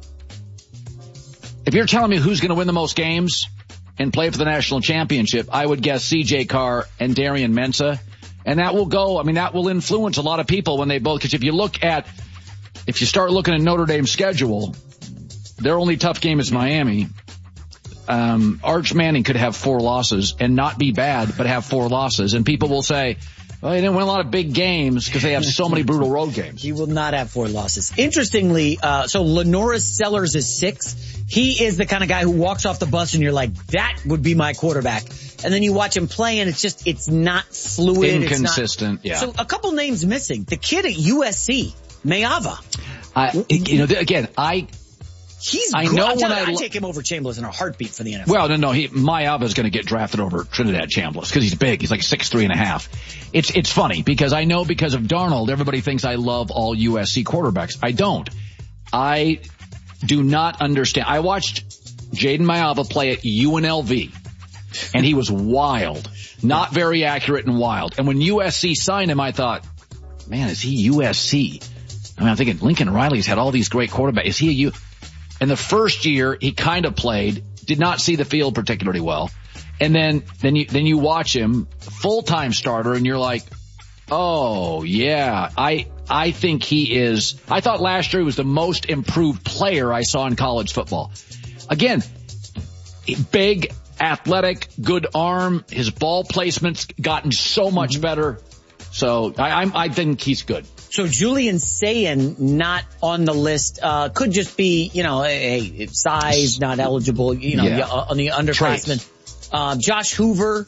Speaker 1: if you're telling me who's going to win the most games and play for the national championship, I would guess C J Carr and Darian Mensah. And that will go, I mean, that will influence a lot of people when they both, because if you look at, if you start looking at Notre Dame's schedule, their only tough game is Miami. Um, Arch Manning could have four losses and not be bad, but have four losses. And people will say, well, they didn't win a lot of big games because they have so many brutal road games.
Speaker 3: He will not have four losses. Interestingly, uh, so Lenora Sellers is six. He is the kind of guy who walks off the bus and you're like, that would be my quarterback. And then you watch him play and it's just, it's not fluid.
Speaker 1: Inconsistent,
Speaker 3: it's not,
Speaker 1: yeah.
Speaker 3: So a couple names missing. The kid at U S C, Mayava.
Speaker 1: I, you know, again, I,
Speaker 3: He's
Speaker 1: I
Speaker 3: good.
Speaker 1: know
Speaker 3: I'm
Speaker 1: when
Speaker 3: I
Speaker 1: I
Speaker 3: I'd take him over Chambliss in a heartbeat for the N F L.
Speaker 1: Well, no, no, he, Mayava is going to get drafted over Trinidad Chambliss because he's big. He's like six, three and a half. It's, it's funny because I know because of Darnold, everybody thinks I love all U S C quarterbacks. I don't. I do not understand. I watched Jaden Mayava play at U N L V and he was wild, not very accurate and wild. And when U S C signed him, I thought, man, is he U S C? I mean, I'm thinking Lincoln Riley's had all these great quarterbacks. Is he a U? And the first year he kind of played, did not see the field particularly well. And then, then you, then you watch him full-time starter and you're like, oh yeah, I, I think he is, I thought last year he was the most improved player I saw in college football. Again, big, athletic, good arm, his ball placement's gotten so much mm-hmm. better. So I, I'm, I think he's good.
Speaker 3: So Julian Sayin not on the list, uh, could just be, you know, a, a size, not eligible, you know,
Speaker 1: yeah.
Speaker 3: on the underclassmen. Uh, Josh Hoover,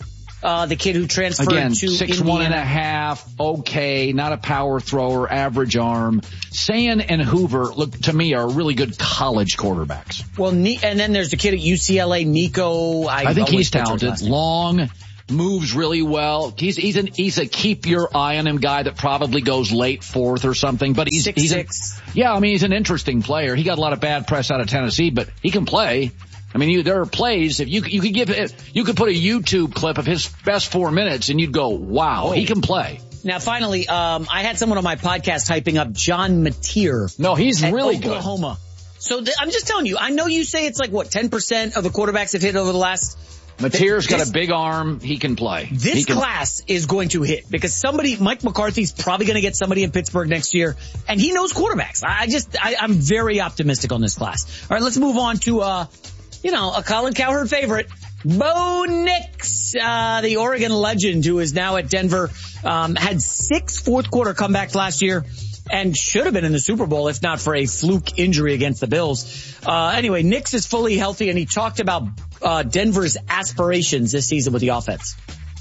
Speaker 3: uh, the kid who transferred
Speaker 1: Again,
Speaker 3: to
Speaker 1: six
Speaker 3: Indiana.
Speaker 1: one and a half, okay, not a power thrower, average arm. Sayan and Hoover, look, to me, are really good college quarterbacks.
Speaker 3: Well, and then there's the kid at U C L A, Nico. I,
Speaker 1: I think he's
Speaker 3: talented.
Speaker 1: talented. Long, moves really well. He's he's an he's a keep your eye on him guy that probably goes late fourth or something. But he's
Speaker 3: six,
Speaker 1: he's
Speaker 3: six.
Speaker 1: A, yeah, I mean he's an interesting player. He got a lot of bad press out of Tennessee, but he can play. I mean, you, there are plays, if you, you could give it, you could put a YouTube clip of his best four minutes and you'd go, wow, oh. he can play.
Speaker 3: Now, finally, um, I had someone on my podcast hyping up John Mateer.
Speaker 1: No, he's really
Speaker 3: good. Oklahoma. So th- I'm just telling you, I know you say it's like, what, ten percent of the quarterbacks have hit over the last...
Speaker 1: Mateer's
Speaker 3: th-
Speaker 1: got a big arm. He can play.
Speaker 3: This
Speaker 1: he can...
Speaker 3: class is going to hit because somebody, Mike McCarthy's probably going to get somebody in Pittsburgh next year, and he knows quarterbacks. I just, I, I'm very optimistic on this class. All right, let's move on to, uh, you know, a Colin Cowherd favorite, Bo Nix, uh, the Oregon legend who is now at Denver, um, had six fourth quarter comebacks last year and should have been in the Super Bowl if not for a fluke injury against the Bills. Uh, anyway, Nix is fully healthy and he talked about, uh, Denver's aspirations this season with the offense.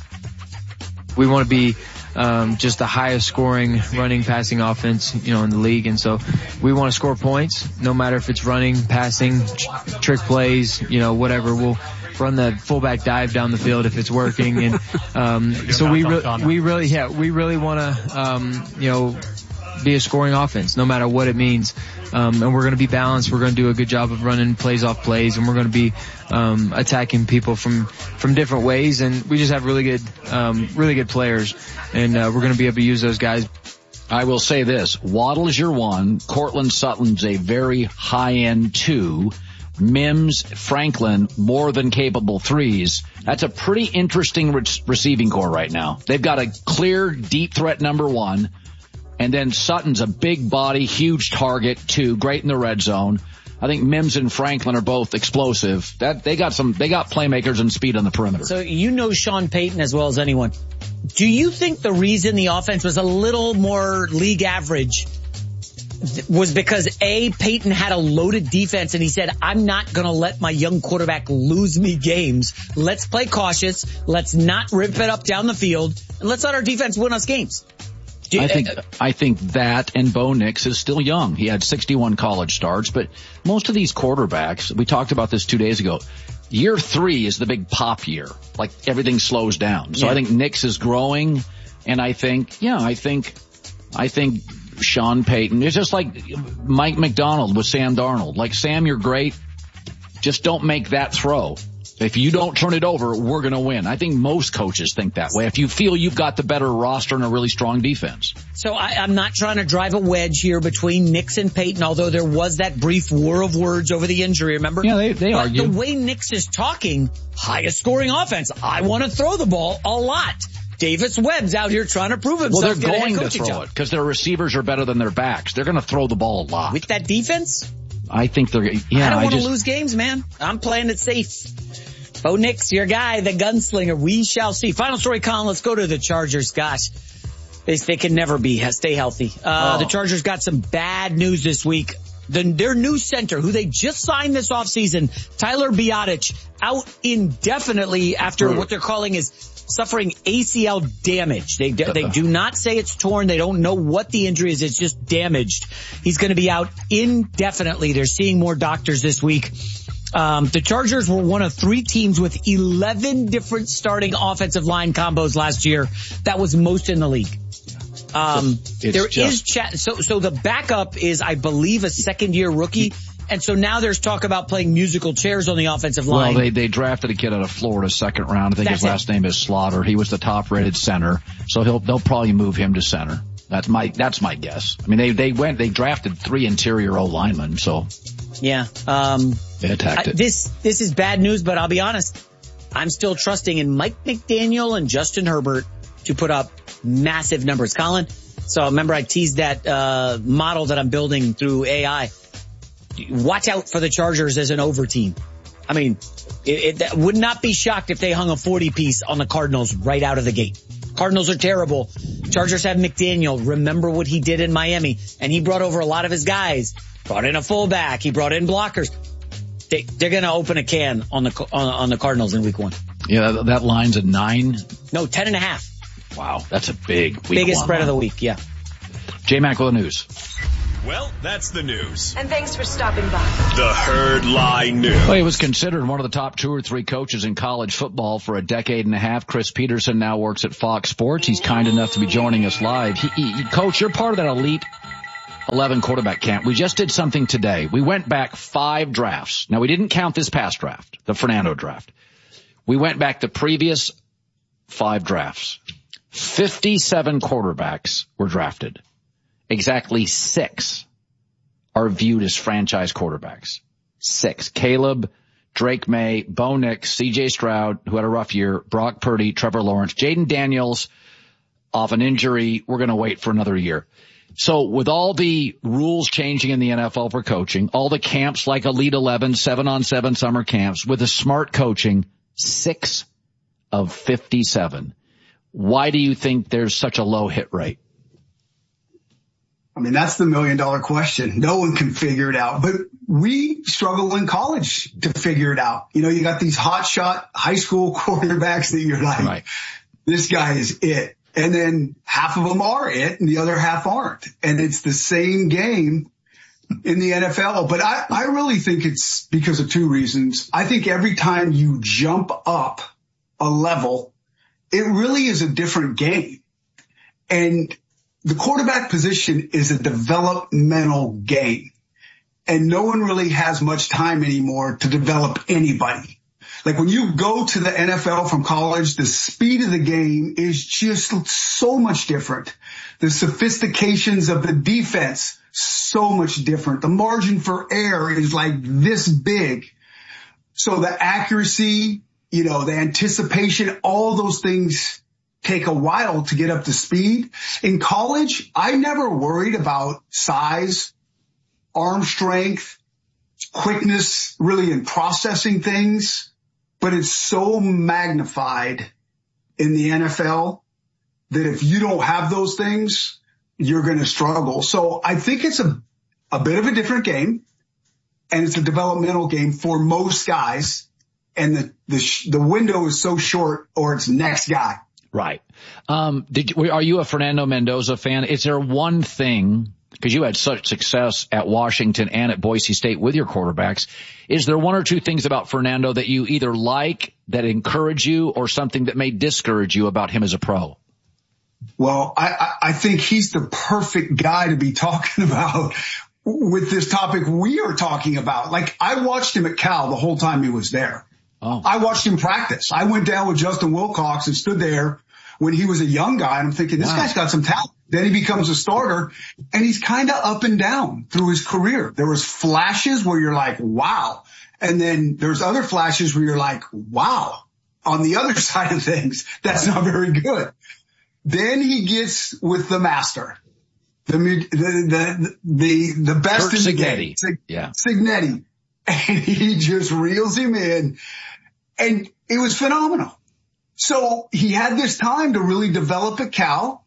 Speaker 4: We want to be, um, just the highest scoring running passing offense, you know, in the league. And so we want to score points no matter if it's running, passing, tr- trick plays, you know, whatever. We'll run the fullback dive down the field if it's working. And, um, so we really, we really, yeah, we really want to, um, you know, be a scoring offense no matter what it means. Um, and we're going to be balanced. We're going to do a good job of running plays off plays, and we're going to be um, attacking people from from different ways. And we just have really good, um, really good players, and uh, we're going to be able to use those guys.
Speaker 1: I will say this: Waddle is your one. Cortland Sutton's a very high end two. Mims, Franklin, more than capable threes. That's a pretty interesting re- receiving core right now. They've got a clear deep threat number one. And then Sutton's a big body, huge target, too, great in the red zone. I think Mims and Franklin are both explosive. That they got some, they got playmakers and speed on the perimeter.
Speaker 3: So you know Sean Payton as well as anyone. Do you think the reason the offense was a little more league average was because A, Payton had a loaded defense and he said, I'm not going to let my young quarterback lose me games. Let's play cautious. Let's not rip it up down the field and let's let our defense win us games.
Speaker 1: I think I think that and Bo Nix is still young. He had sixty-one college starts, but most of these quarterbacks, we talked about this two days ago, year three is the big pop year. Like everything slows down. So yeah. I think Nix is growing, and I think, yeah, I think, I think Sean Payton, it's just like Mike McDonald with Sam Darnold. Like, Sam, you're great. Just don't make that throw. If you don't turn it over, we're going to win. I think most coaches think that way. If you feel you've got the better roster and a really strong defense.
Speaker 3: So I, I'm not trying to drive a wedge here between Nix and Payton, although there was that brief war of words over the injury, remember?
Speaker 1: Yeah, they, they
Speaker 3: but
Speaker 1: argue.
Speaker 3: The way Nix is talking, highest scoring offense. I want to throw the ball a lot. Davis Webb's out here trying to prove himself.
Speaker 1: Well, they're going to throw
Speaker 3: job.
Speaker 1: it because their receivers are better than their backs. They're going to throw the ball a lot.
Speaker 3: With that defense?
Speaker 1: I think they're, yeah.
Speaker 3: I don't want to
Speaker 1: just,
Speaker 3: lose games, man. I'm playing it safe. Bo Nix, your guy, the gunslinger. We shall see. Final story, Colin. Let's go to the Chargers. Gosh, they, they can never be, stay healthy. Uh, oh. The Chargers got some bad news this week. The, their new center, who they just signed this offseason, Tyler Biadasz, out indefinitely after Ooh. what they're calling is suffering A C L damage. They they do not say it's torn. They don't know what the injury is. It's just damaged. He's going to be out indefinitely. They're seeing more doctors this week. Um, the Chargers were one of three teams with eleven different starting offensive line combos last year. That was most in the league. Um, it's there just, is chat. So, so the backup is, I believe, a second year rookie. And so now there's talk about playing musical chairs on the offensive line.
Speaker 1: Well, they, they drafted a kid out of Florida second round. I think That's his last it. name is Slaughter. He was the top rated center. So he'll, they'll probably move him to center. That's my, that's my guess. I mean, they, they went, they drafted three interior O linemen. So.
Speaker 3: Yeah. Um,
Speaker 1: they attacked it.
Speaker 3: I, this, this is bad news, but I'll be honest. I'm still trusting in Mike McDaniel and Justin Herbert to put up massive numbers. Colin, so remember I teased that, uh, model that I'm building through A I. Watch out for the Chargers as an over team. I mean, it, it would not be shocked if they hung a forty piece on the Cardinals right out of the gate. Cardinals are terrible. Chargers have McDaniel. Remember what he did in Miami. And he brought over a lot of his guys. Brought in a fullback. He brought in blockers. They, they're going to open a can on the, on, on the Cardinals in week one.
Speaker 1: Yeah, that, that line's a nine.
Speaker 3: No, ten and a half.
Speaker 1: Wow, that's a big week
Speaker 3: Biggest
Speaker 1: one.
Speaker 3: spread of the week, yeah.
Speaker 1: J-Mac with the news.
Speaker 9: Well, that's the news.
Speaker 6: And thanks for stopping by.
Speaker 9: The Herd Lie News.
Speaker 1: Well, he was considered one of the top two or three coaches in college football for a decade and a half. Chris Peterson now works at Fox Sports. He's kind enough to be joining us live. He, he, Coach, you're part of that elite eleven quarterback camp. We just did something today. We went back five drafts. Now, we didn't count this past draft, the Fernando draft. We went back the previous five drafts. fifty-seven quarterbacks were drafted. Exactly six are viewed as franchise quarterbacks. Six. Caleb, Drake May, Bo Nix, C J Stroud, who had a rough year, Brock Purdy, Trevor Lawrence, Jaden Daniels off an injury. We're going to wait for another year. So with all the rules changing in the N F L for coaching, all the camps like Elite eleven, seven on seven summer camps, with the smart coaching, six of fifty-seven. Why do you think there's such a low hit rate?
Speaker 7: I mean, that's the million dollar question. No one can figure it out, but we struggle in college to figure it out. You know, you got these hot shot high school quarterbacks that you're like, right. This guy is it. And then half of them are it and the other half aren't. And it's the same game in the N F L. But I, I really think it's because of two reasons. I think every time you jump up a level, it really is a different game. And the quarterback position is a developmental game, and no one really has much time anymore to develop anybody. Like when you go to the N F L from college, the speed of the game is just so much different. The sophistications of the defense, so much different. The margin for error is like this big. So the accuracy, you know, the anticipation, all those things take a while to get up to speed. In college, I never worried about size, arm strength, quickness, really in processing things, but it's so magnified in the N F L that if you don't have those things, you're going to struggle. So I think it's a, a bit of a different game, and it's a developmental game for most guys, and the, the, the window is so short, or it's next guy.
Speaker 1: Right. Um, did you, are you a Fernando Mendoza fan? Is there one thing, because you had such success at Washington and at Boise State with your quarterbacks, is there one or two things about Fernando that you either like, that encourage you, or something that may discourage you about him as a pro?
Speaker 7: Well, I, I think he's the perfect guy to be talking about with this topic we are talking about. Like, I watched him at Cal the whole time he was there. Oh. I watched him practice. I went down with Justin Wilcox and stood there when he was a young guy, and I'm thinking, this wow. guy's got some talent. Then he becomes a starter, and he's kind of up and down through his career. There was flashes where you're like, wow. And then there's other flashes where you're like, wow. On the other side of things, that's not very good. Then he gets with the master, the the the the, the best
Speaker 1: Kurt
Speaker 7: in the
Speaker 1: Cignetti.
Speaker 7: game, Sig-
Speaker 1: yeah.
Speaker 7: Cignetti, and he just reels him in, and it was phenomenal. So he had this time to really develop at Cal.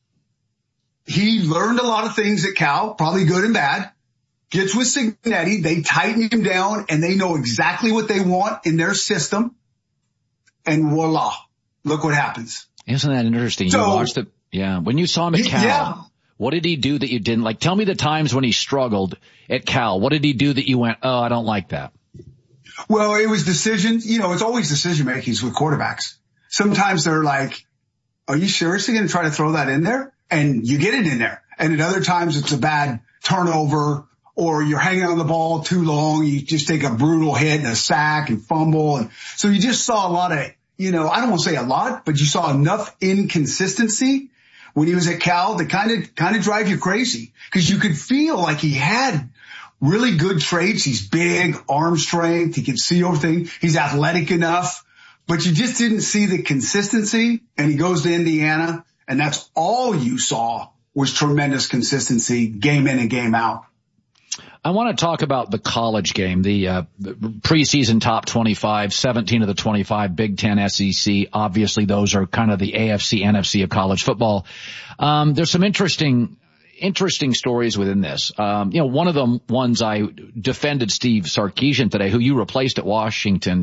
Speaker 7: He learned a lot of things at Cal, probably good and bad. Gets with Cignetti, they tighten him down, and they know exactly what they want in their system. And voila, look what happens.
Speaker 1: Isn't that interesting?
Speaker 7: So,
Speaker 1: you watched it. Yeah. When you saw him at Cal,
Speaker 7: yeah.
Speaker 1: what did he do that you didn't like? Tell me the times when he struggled at Cal. What did he do that you went, oh, I don't like that?
Speaker 7: Well, it was decisions. You know, it's always decision makings with quarterbacks. Sometimes they're like, are you seriously going to try to throw that in there? And you get it in there. And at other times it's a bad turnover, or you're hanging on the ball too long. You just take a brutal hit and a sack and fumble. And so you just saw a lot of, you know, I don't want to say a lot, but you saw enough inconsistency when he was at Cal to kind of, kind of drive you crazy, because you could feel like he had really good traits. He's big, arm strength. He can see everything. He's athletic enough, but you just didn't see the consistency. And he goes to Indiana, and that's all you saw was tremendous consistency, game in and game out.
Speaker 1: I want to talk about the college game, the uh, preseason top twenty-five, seventeen of the twenty-five, Big Ten, S E C. Obviously, those are kind of the A F C, N F C of college football. Um, there's some interesting, interesting stories within this. Um, you know, one of the ones I defended Steve Sarkisian today, who you replaced at Washington. Do,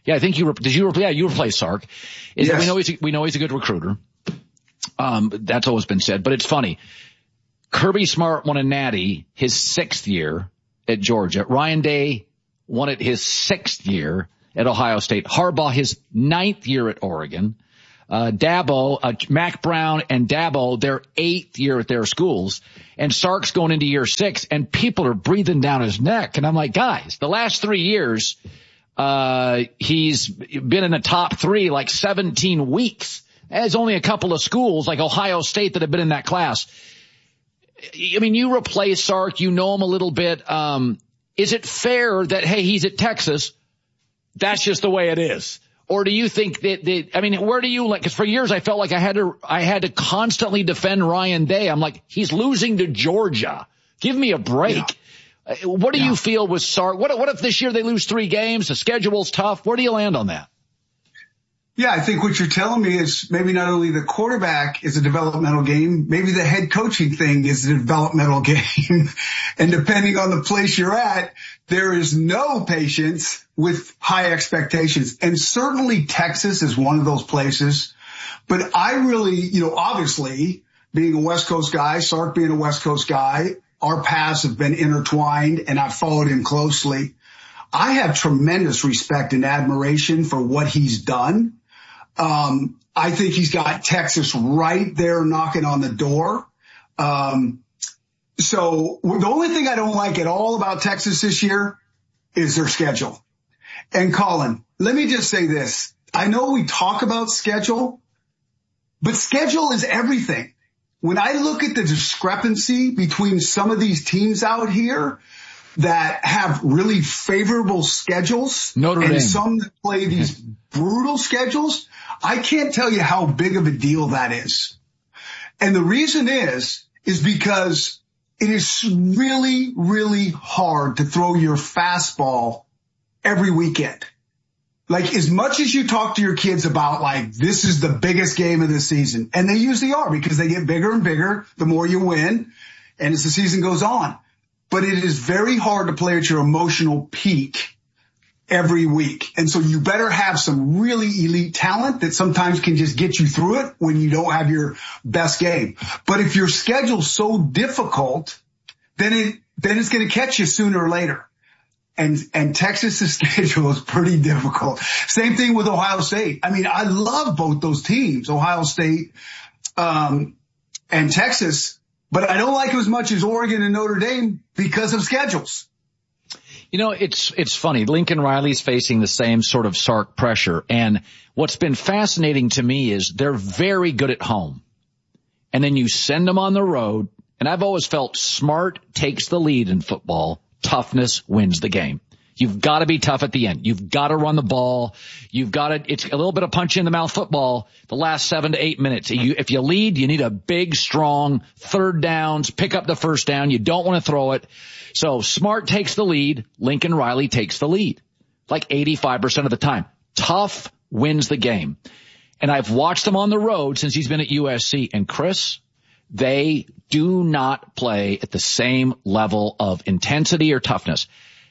Speaker 1: Yeah, I think you, did you, yeah, you replace Sark. Is
Speaker 7: yes.
Speaker 1: that we know he's, a, we know he's a good recruiter. Um, that's always been said, but it's funny. Kirby Smart won a natty his sixth year at Georgia. Ryan Day won it his sixth year at Ohio State. Harbaugh his ninth year at Oregon. Uh, Dabo, uh, Mac Brown and Dabo, their eighth year at their schools. And Sark's going into year six and people are breathing down his neck. And I'm like, guys, the last three years, uh, he's been in the top three like seventeen weeks. There's only a couple of schools like Ohio State that have been in that class. I mean, you replace Sark, you know him a little bit. Um, is it fair that, hey, he's at Texas, that's just the way it is? Or do you think that, that I mean, where do you like, cause for years I felt like I had to, I had to constantly defend Ryan Day. I'm like, he's losing to Georgia. Give me a break. Yeah. What do yeah. you feel with Sark? What, what if this year they lose three games? The schedule's tough. Where do you land on that?
Speaker 7: Yeah, I think what you're telling me is maybe not only the quarterback is a developmental game, maybe the head coaching thing is a developmental game. And depending on the place you're at, there is no patience with high expectations. And certainly Texas is one of those places. But I really, you know, obviously being a West Coast guy, Sark being a West Coast guy, our paths have been intertwined and I've followed him closely. I have tremendous respect and admiration for what he's done. Um, I think he's got Texas right there knocking on the door. Um, so the only thing I don't like at all about Texas this year is their schedule. And Colin, let me just say this. I know we talk about schedule, but schedule is everything. When I look at the discrepancy between some of these teams out here that have really favorable schedules
Speaker 1: Notre
Speaker 7: and
Speaker 1: Dame.
Speaker 7: some that play these brutal schedules, I can't tell you how big of a deal that is. And the reason is, is because it is really, really hard to throw your fastball every weekend. Like as much as you talk to your kids about like, this is the biggest game of the season, and they usually are because they get bigger and bigger the more you win and as the season goes on. But it is very hard to play at your emotional peak every week. And so you better have some really elite talent that sometimes can just get you through it when you don't have your best game. But if your schedule's so difficult, then it, then it's going to catch you sooner or later. And, and Texas's schedule is pretty difficult. Same thing with Ohio State. I mean, I love both those teams, Ohio State, um, and Texas, but I don't like them as much as Oregon and Notre Dame because of schedules.
Speaker 1: You know, it's, it's funny. Lincoln Riley's facing the same sort of Sark pressure. And what's been fascinating to me is they're very good at home. And then you send them on the road. And I've always felt Smart takes the lead in football. Toughness wins the game. You've got to be tough at the end. You've got to run the ball. You've got to, it's a little bit of punch in the mouth football the last seven to eight minutes. You, if you lead, you need a big, strong third downs, pick up the first down. You don't want to throw it. So Smart takes the lead. Lincoln Riley takes the lead. Like eighty-five percent of the time. Tough wins the game. And I've watched him on the road since he's been at U S C. And Chris, they do not play at the same level of intensity or toughness.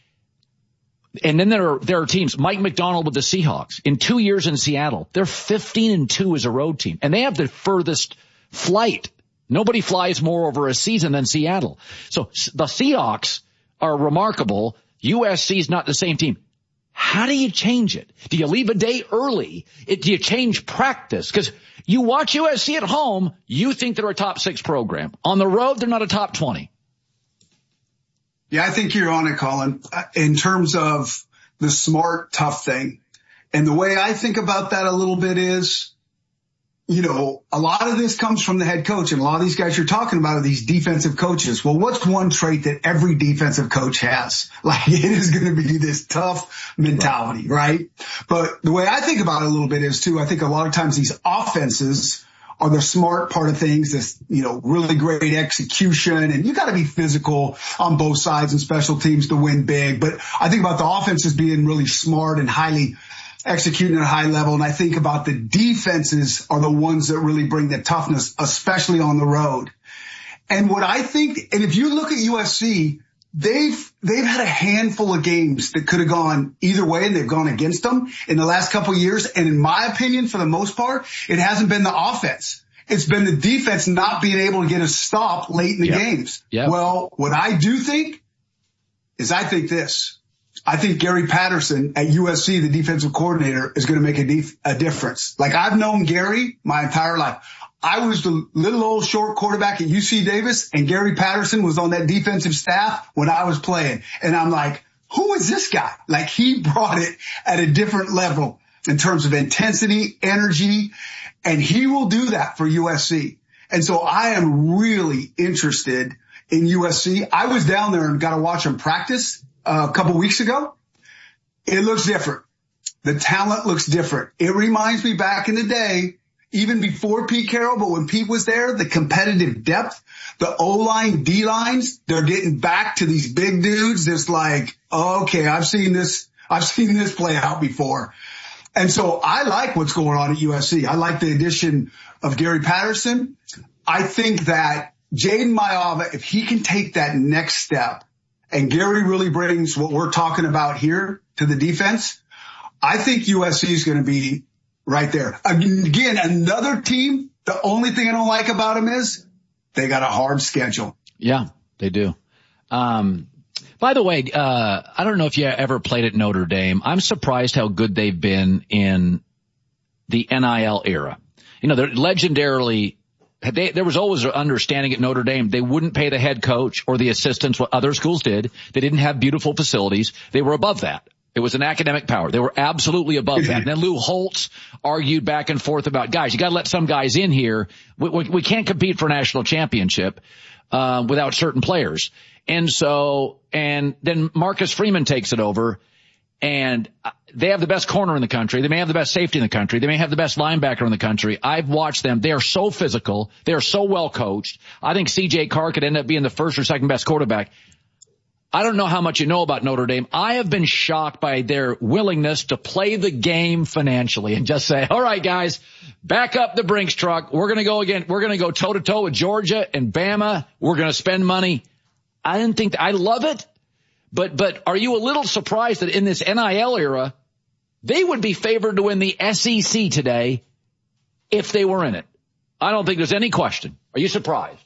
Speaker 1: And then there are, there are teams, Mike McDonald with the Seahawks, in two years in Seattle, they're fifteen and two as a road team, and they have the furthest flight. Nobody flies more over a season than Seattle. So the Seahawks are remarkable. U S C is not the same team. How do you change it? Do you leave a day early? It, do you change practice? Because you watch U S C at home, you think they're a top six program. On the road, they're not a top twenty.
Speaker 7: Yeah, I think you're on it, Colin, in terms of the Smart, tough thing. And the way I think about that a little bit is, you know, a lot of this comes from the head coach, and a lot of these guys you're talking about are these defensive coaches. Well, what's one trait that every defensive coach has? Like, it is going to be this tough mentality, right? right? But the way I think about it a little bit is, too, I think a lot of times these offenses are the smart part of things, this, you know, really great execution. And you got to be physical on both sides and special teams to win big. But I think about the offenses being really smart and highly executing at a high level. And I think about the defenses are the ones that really bring the toughness, especially on the road. And what I think, and if you look at U S C, they've, they've had a handful of games that could have gone either way, and they've gone against them in the last couple of years. And in my opinion, for the most part, it hasn't been the offense. It's been the defense not being able to get a stop late in the
Speaker 1: yep.
Speaker 7: games.
Speaker 1: Yep.
Speaker 7: Well, what I do think is I think this. I think Gary Patterson at U S C, the defensive coordinator, is going to make a, def- a difference. Like, I've known Gary my entire life. I was the little old short quarterback at U C Davis, and Gary Patterson was on that defensive staff when I was playing. And I'm like, who is this guy? Like, he brought it at a different level in terms of intensity, energy, and he will do that for U S C. And so I am really interested in U S C. I was down there and got to watch him practice uh, a couple weeks ago. It looks different. The talent looks different. It reminds me back in the day, even before Pete Carroll, but when Pete was there, the competitive depth, the O-line, D-lines, they're getting back to these big dudes. It's like, okay, I've seen this, I've seen this play out before. And so I like what's going on at U S C. I like the addition of Gary Patterson. I think that Jaden Maiava, if he can take that next step, and Gary really brings what we're talking about here to the defense, I think U S C is going to be right there. Again, another team, the only thing I don't like about them is they got a hard schedule.
Speaker 1: Yeah, they do. Um, by the way, uh, I don't know if you ever played at Notre Dame. I'm surprised how good they've been in the N I L era. You know, they're legendarily, they, there was always an understanding at Notre Dame they wouldn't pay the head coach or the assistants what other schools did. They didn't have beautiful facilities. They were above that. It was an academic power. They were absolutely above that. And then Lou Holtz argued back and forth about, guys, you got to let some guys in here. We, we, we can't compete for a national championship uh, without certain players. And so, and then Marcus Freeman takes it over, and they have the best corner in the country. They may have the best safety in the country. They may have the best linebacker in the country. I've watched them. They are so physical. They are so well coached. I think C J Carr could end up being the first or second best quarterback. I don't know how much you know about Notre Dame. I have been shocked by their willingness to play the game financially and just say, all right, guys, back up the Brinks truck. We're going to go again. We're going to go toe to toe with Georgia and Bama. We're going to spend money. I didn't think that, I love it, but, but are you a little surprised that in this N I L era, they would be favored to win the S E C today if they were in it? I don't think there's any question. Are you surprised?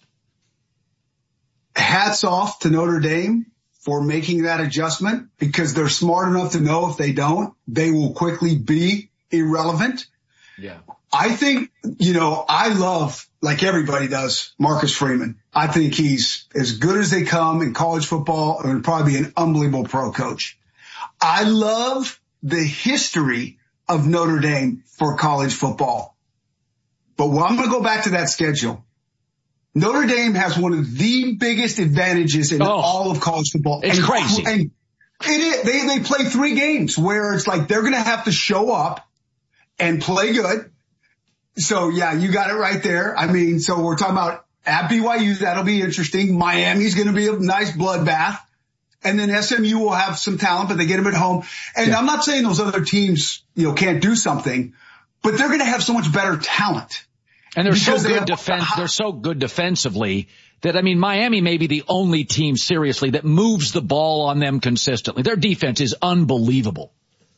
Speaker 7: Hats off to Notre Dame for making that adjustment, because they're smart enough to know if they don't, they will quickly be irrelevant.
Speaker 1: Yeah.
Speaker 7: I think, you know, I love, like everybody does, Marcus Freeman. I think he's as good as they come in college football and probably be an unbelievable pro coach. I love the history of Notre Dame for college football. But well, I'm going to go back to that schedule. Notre Dame has one of the biggest advantages in oh, all of college football.
Speaker 1: It's
Speaker 7: and,
Speaker 1: crazy.
Speaker 7: And it is, they, they play three games where it's like they're going to have to show up and play good. So, yeah, you got it right there. I mean, so we're talking about at B Y U. That'll be interesting. Miami's going to be a nice bloodbath. And then S M U will have some talent, but they get them at home. And yeah. I'm not saying those other teams, you know, can't do something, but they're going to have so much better talent.
Speaker 1: And they're so good defense. They're so good defensively that, I mean, Miami may be the only team seriously that moves the ball on them consistently. Their defense is unbelievable.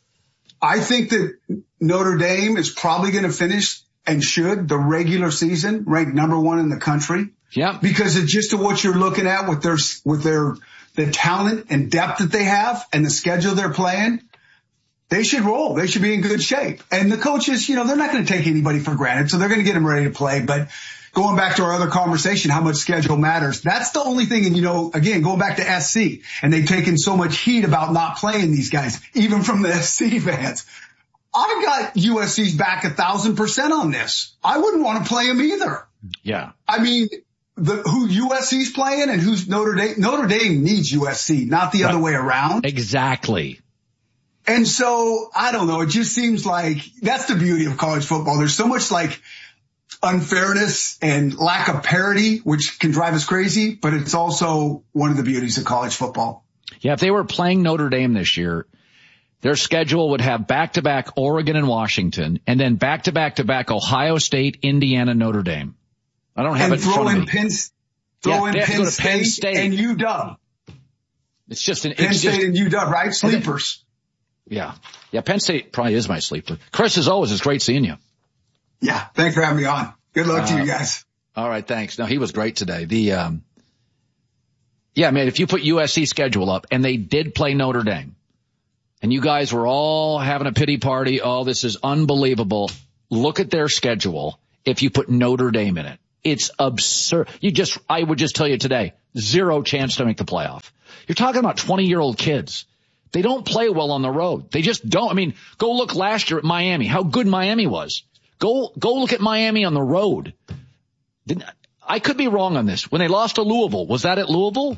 Speaker 7: I think that Notre Dame is probably going to finish and should the regular season ranked number one in the country.
Speaker 1: Yeah.
Speaker 7: Because it's just what you're looking at with their, with their, the talent and depth that they have and the schedule they're playing. They should roll. They should be in good shape. And the coaches, you know, they're not going to take anybody for granted, so they're going to get them ready to play. But going back to our other conversation, how much schedule matters, that's the only thing. And, you know, again, going back to S C, and they've taken so much heat about not playing these guys, even from the S C fans. I got U S C's back a thousand percent on this. I wouldn't want to play them either.
Speaker 1: Yeah.
Speaker 7: I mean, the who U S C's playing and who's Notre Dame. Notre Dame needs U S C, not the right. other way around.
Speaker 1: Exactly.
Speaker 7: And so, I don't know, it just seems like that's the beauty of college football. There's so much like unfairness and lack of parity, which can drive us crazy, but it's also one of the beauties of college football.
Speaker 1: Yeah, if they were playing Notre Dame this year, their schedule would have back-to-back Oregon and Washington, and then back-to-back-to-back Ohio State, Indiana, Notre Dame. I don't have
Speaker 7: and
Speaker 1: it in front of me.
Speaker 7: Penn, throw
Speaker 1: yeah,
Speaker 7: in Penn State, Penn State and U W.
Speaker 1: It's just an,
Speaker 7: Penn
Speaker 1: it's
Speaker 7: State
Speaker 1: just,
Speaker 7: and U W, right? Sleepers.
Speaker 1: Yeah. Yeah. Penn State probably is my sleeper. Chris, as always, it's great seeing you.
Speaker 7: Yeah. Thanks for having me on. Good luck
Speaker 1: uh,
Speaker 7: to you guys.
Speaker 1: All right. Thanks. No, he was great today. The, um, yeah, man, if you put U S C schedule up, and they did play Notre Dame, and you guys were all having a pity party, oh, this is unbelievable. Look at their schedule if you put Notre Dame in it. It's absurd. You just, I would just tell you today, zero chance to make the playoff. You're talking about twenty-year-old kids. They don't play well on the road. They just don't. I mean, go look last year at Miami, how good Miami was. Go, go look at Miami on the road. Didn't, I could be wrong on this. When they lost to Louisville, was that at Louisville?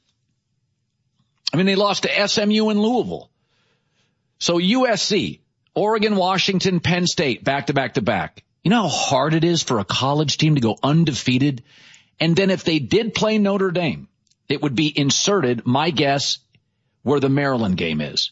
Speaker 1: I mean, they lost to S M U in Louisville. So U S C, Oregon, Washington, Penn State, back to back to back. You know how hard it is for a college team to go undefeated? And then if they did play Notre Dame, it would be inserted, my guess, where the Maryland game is.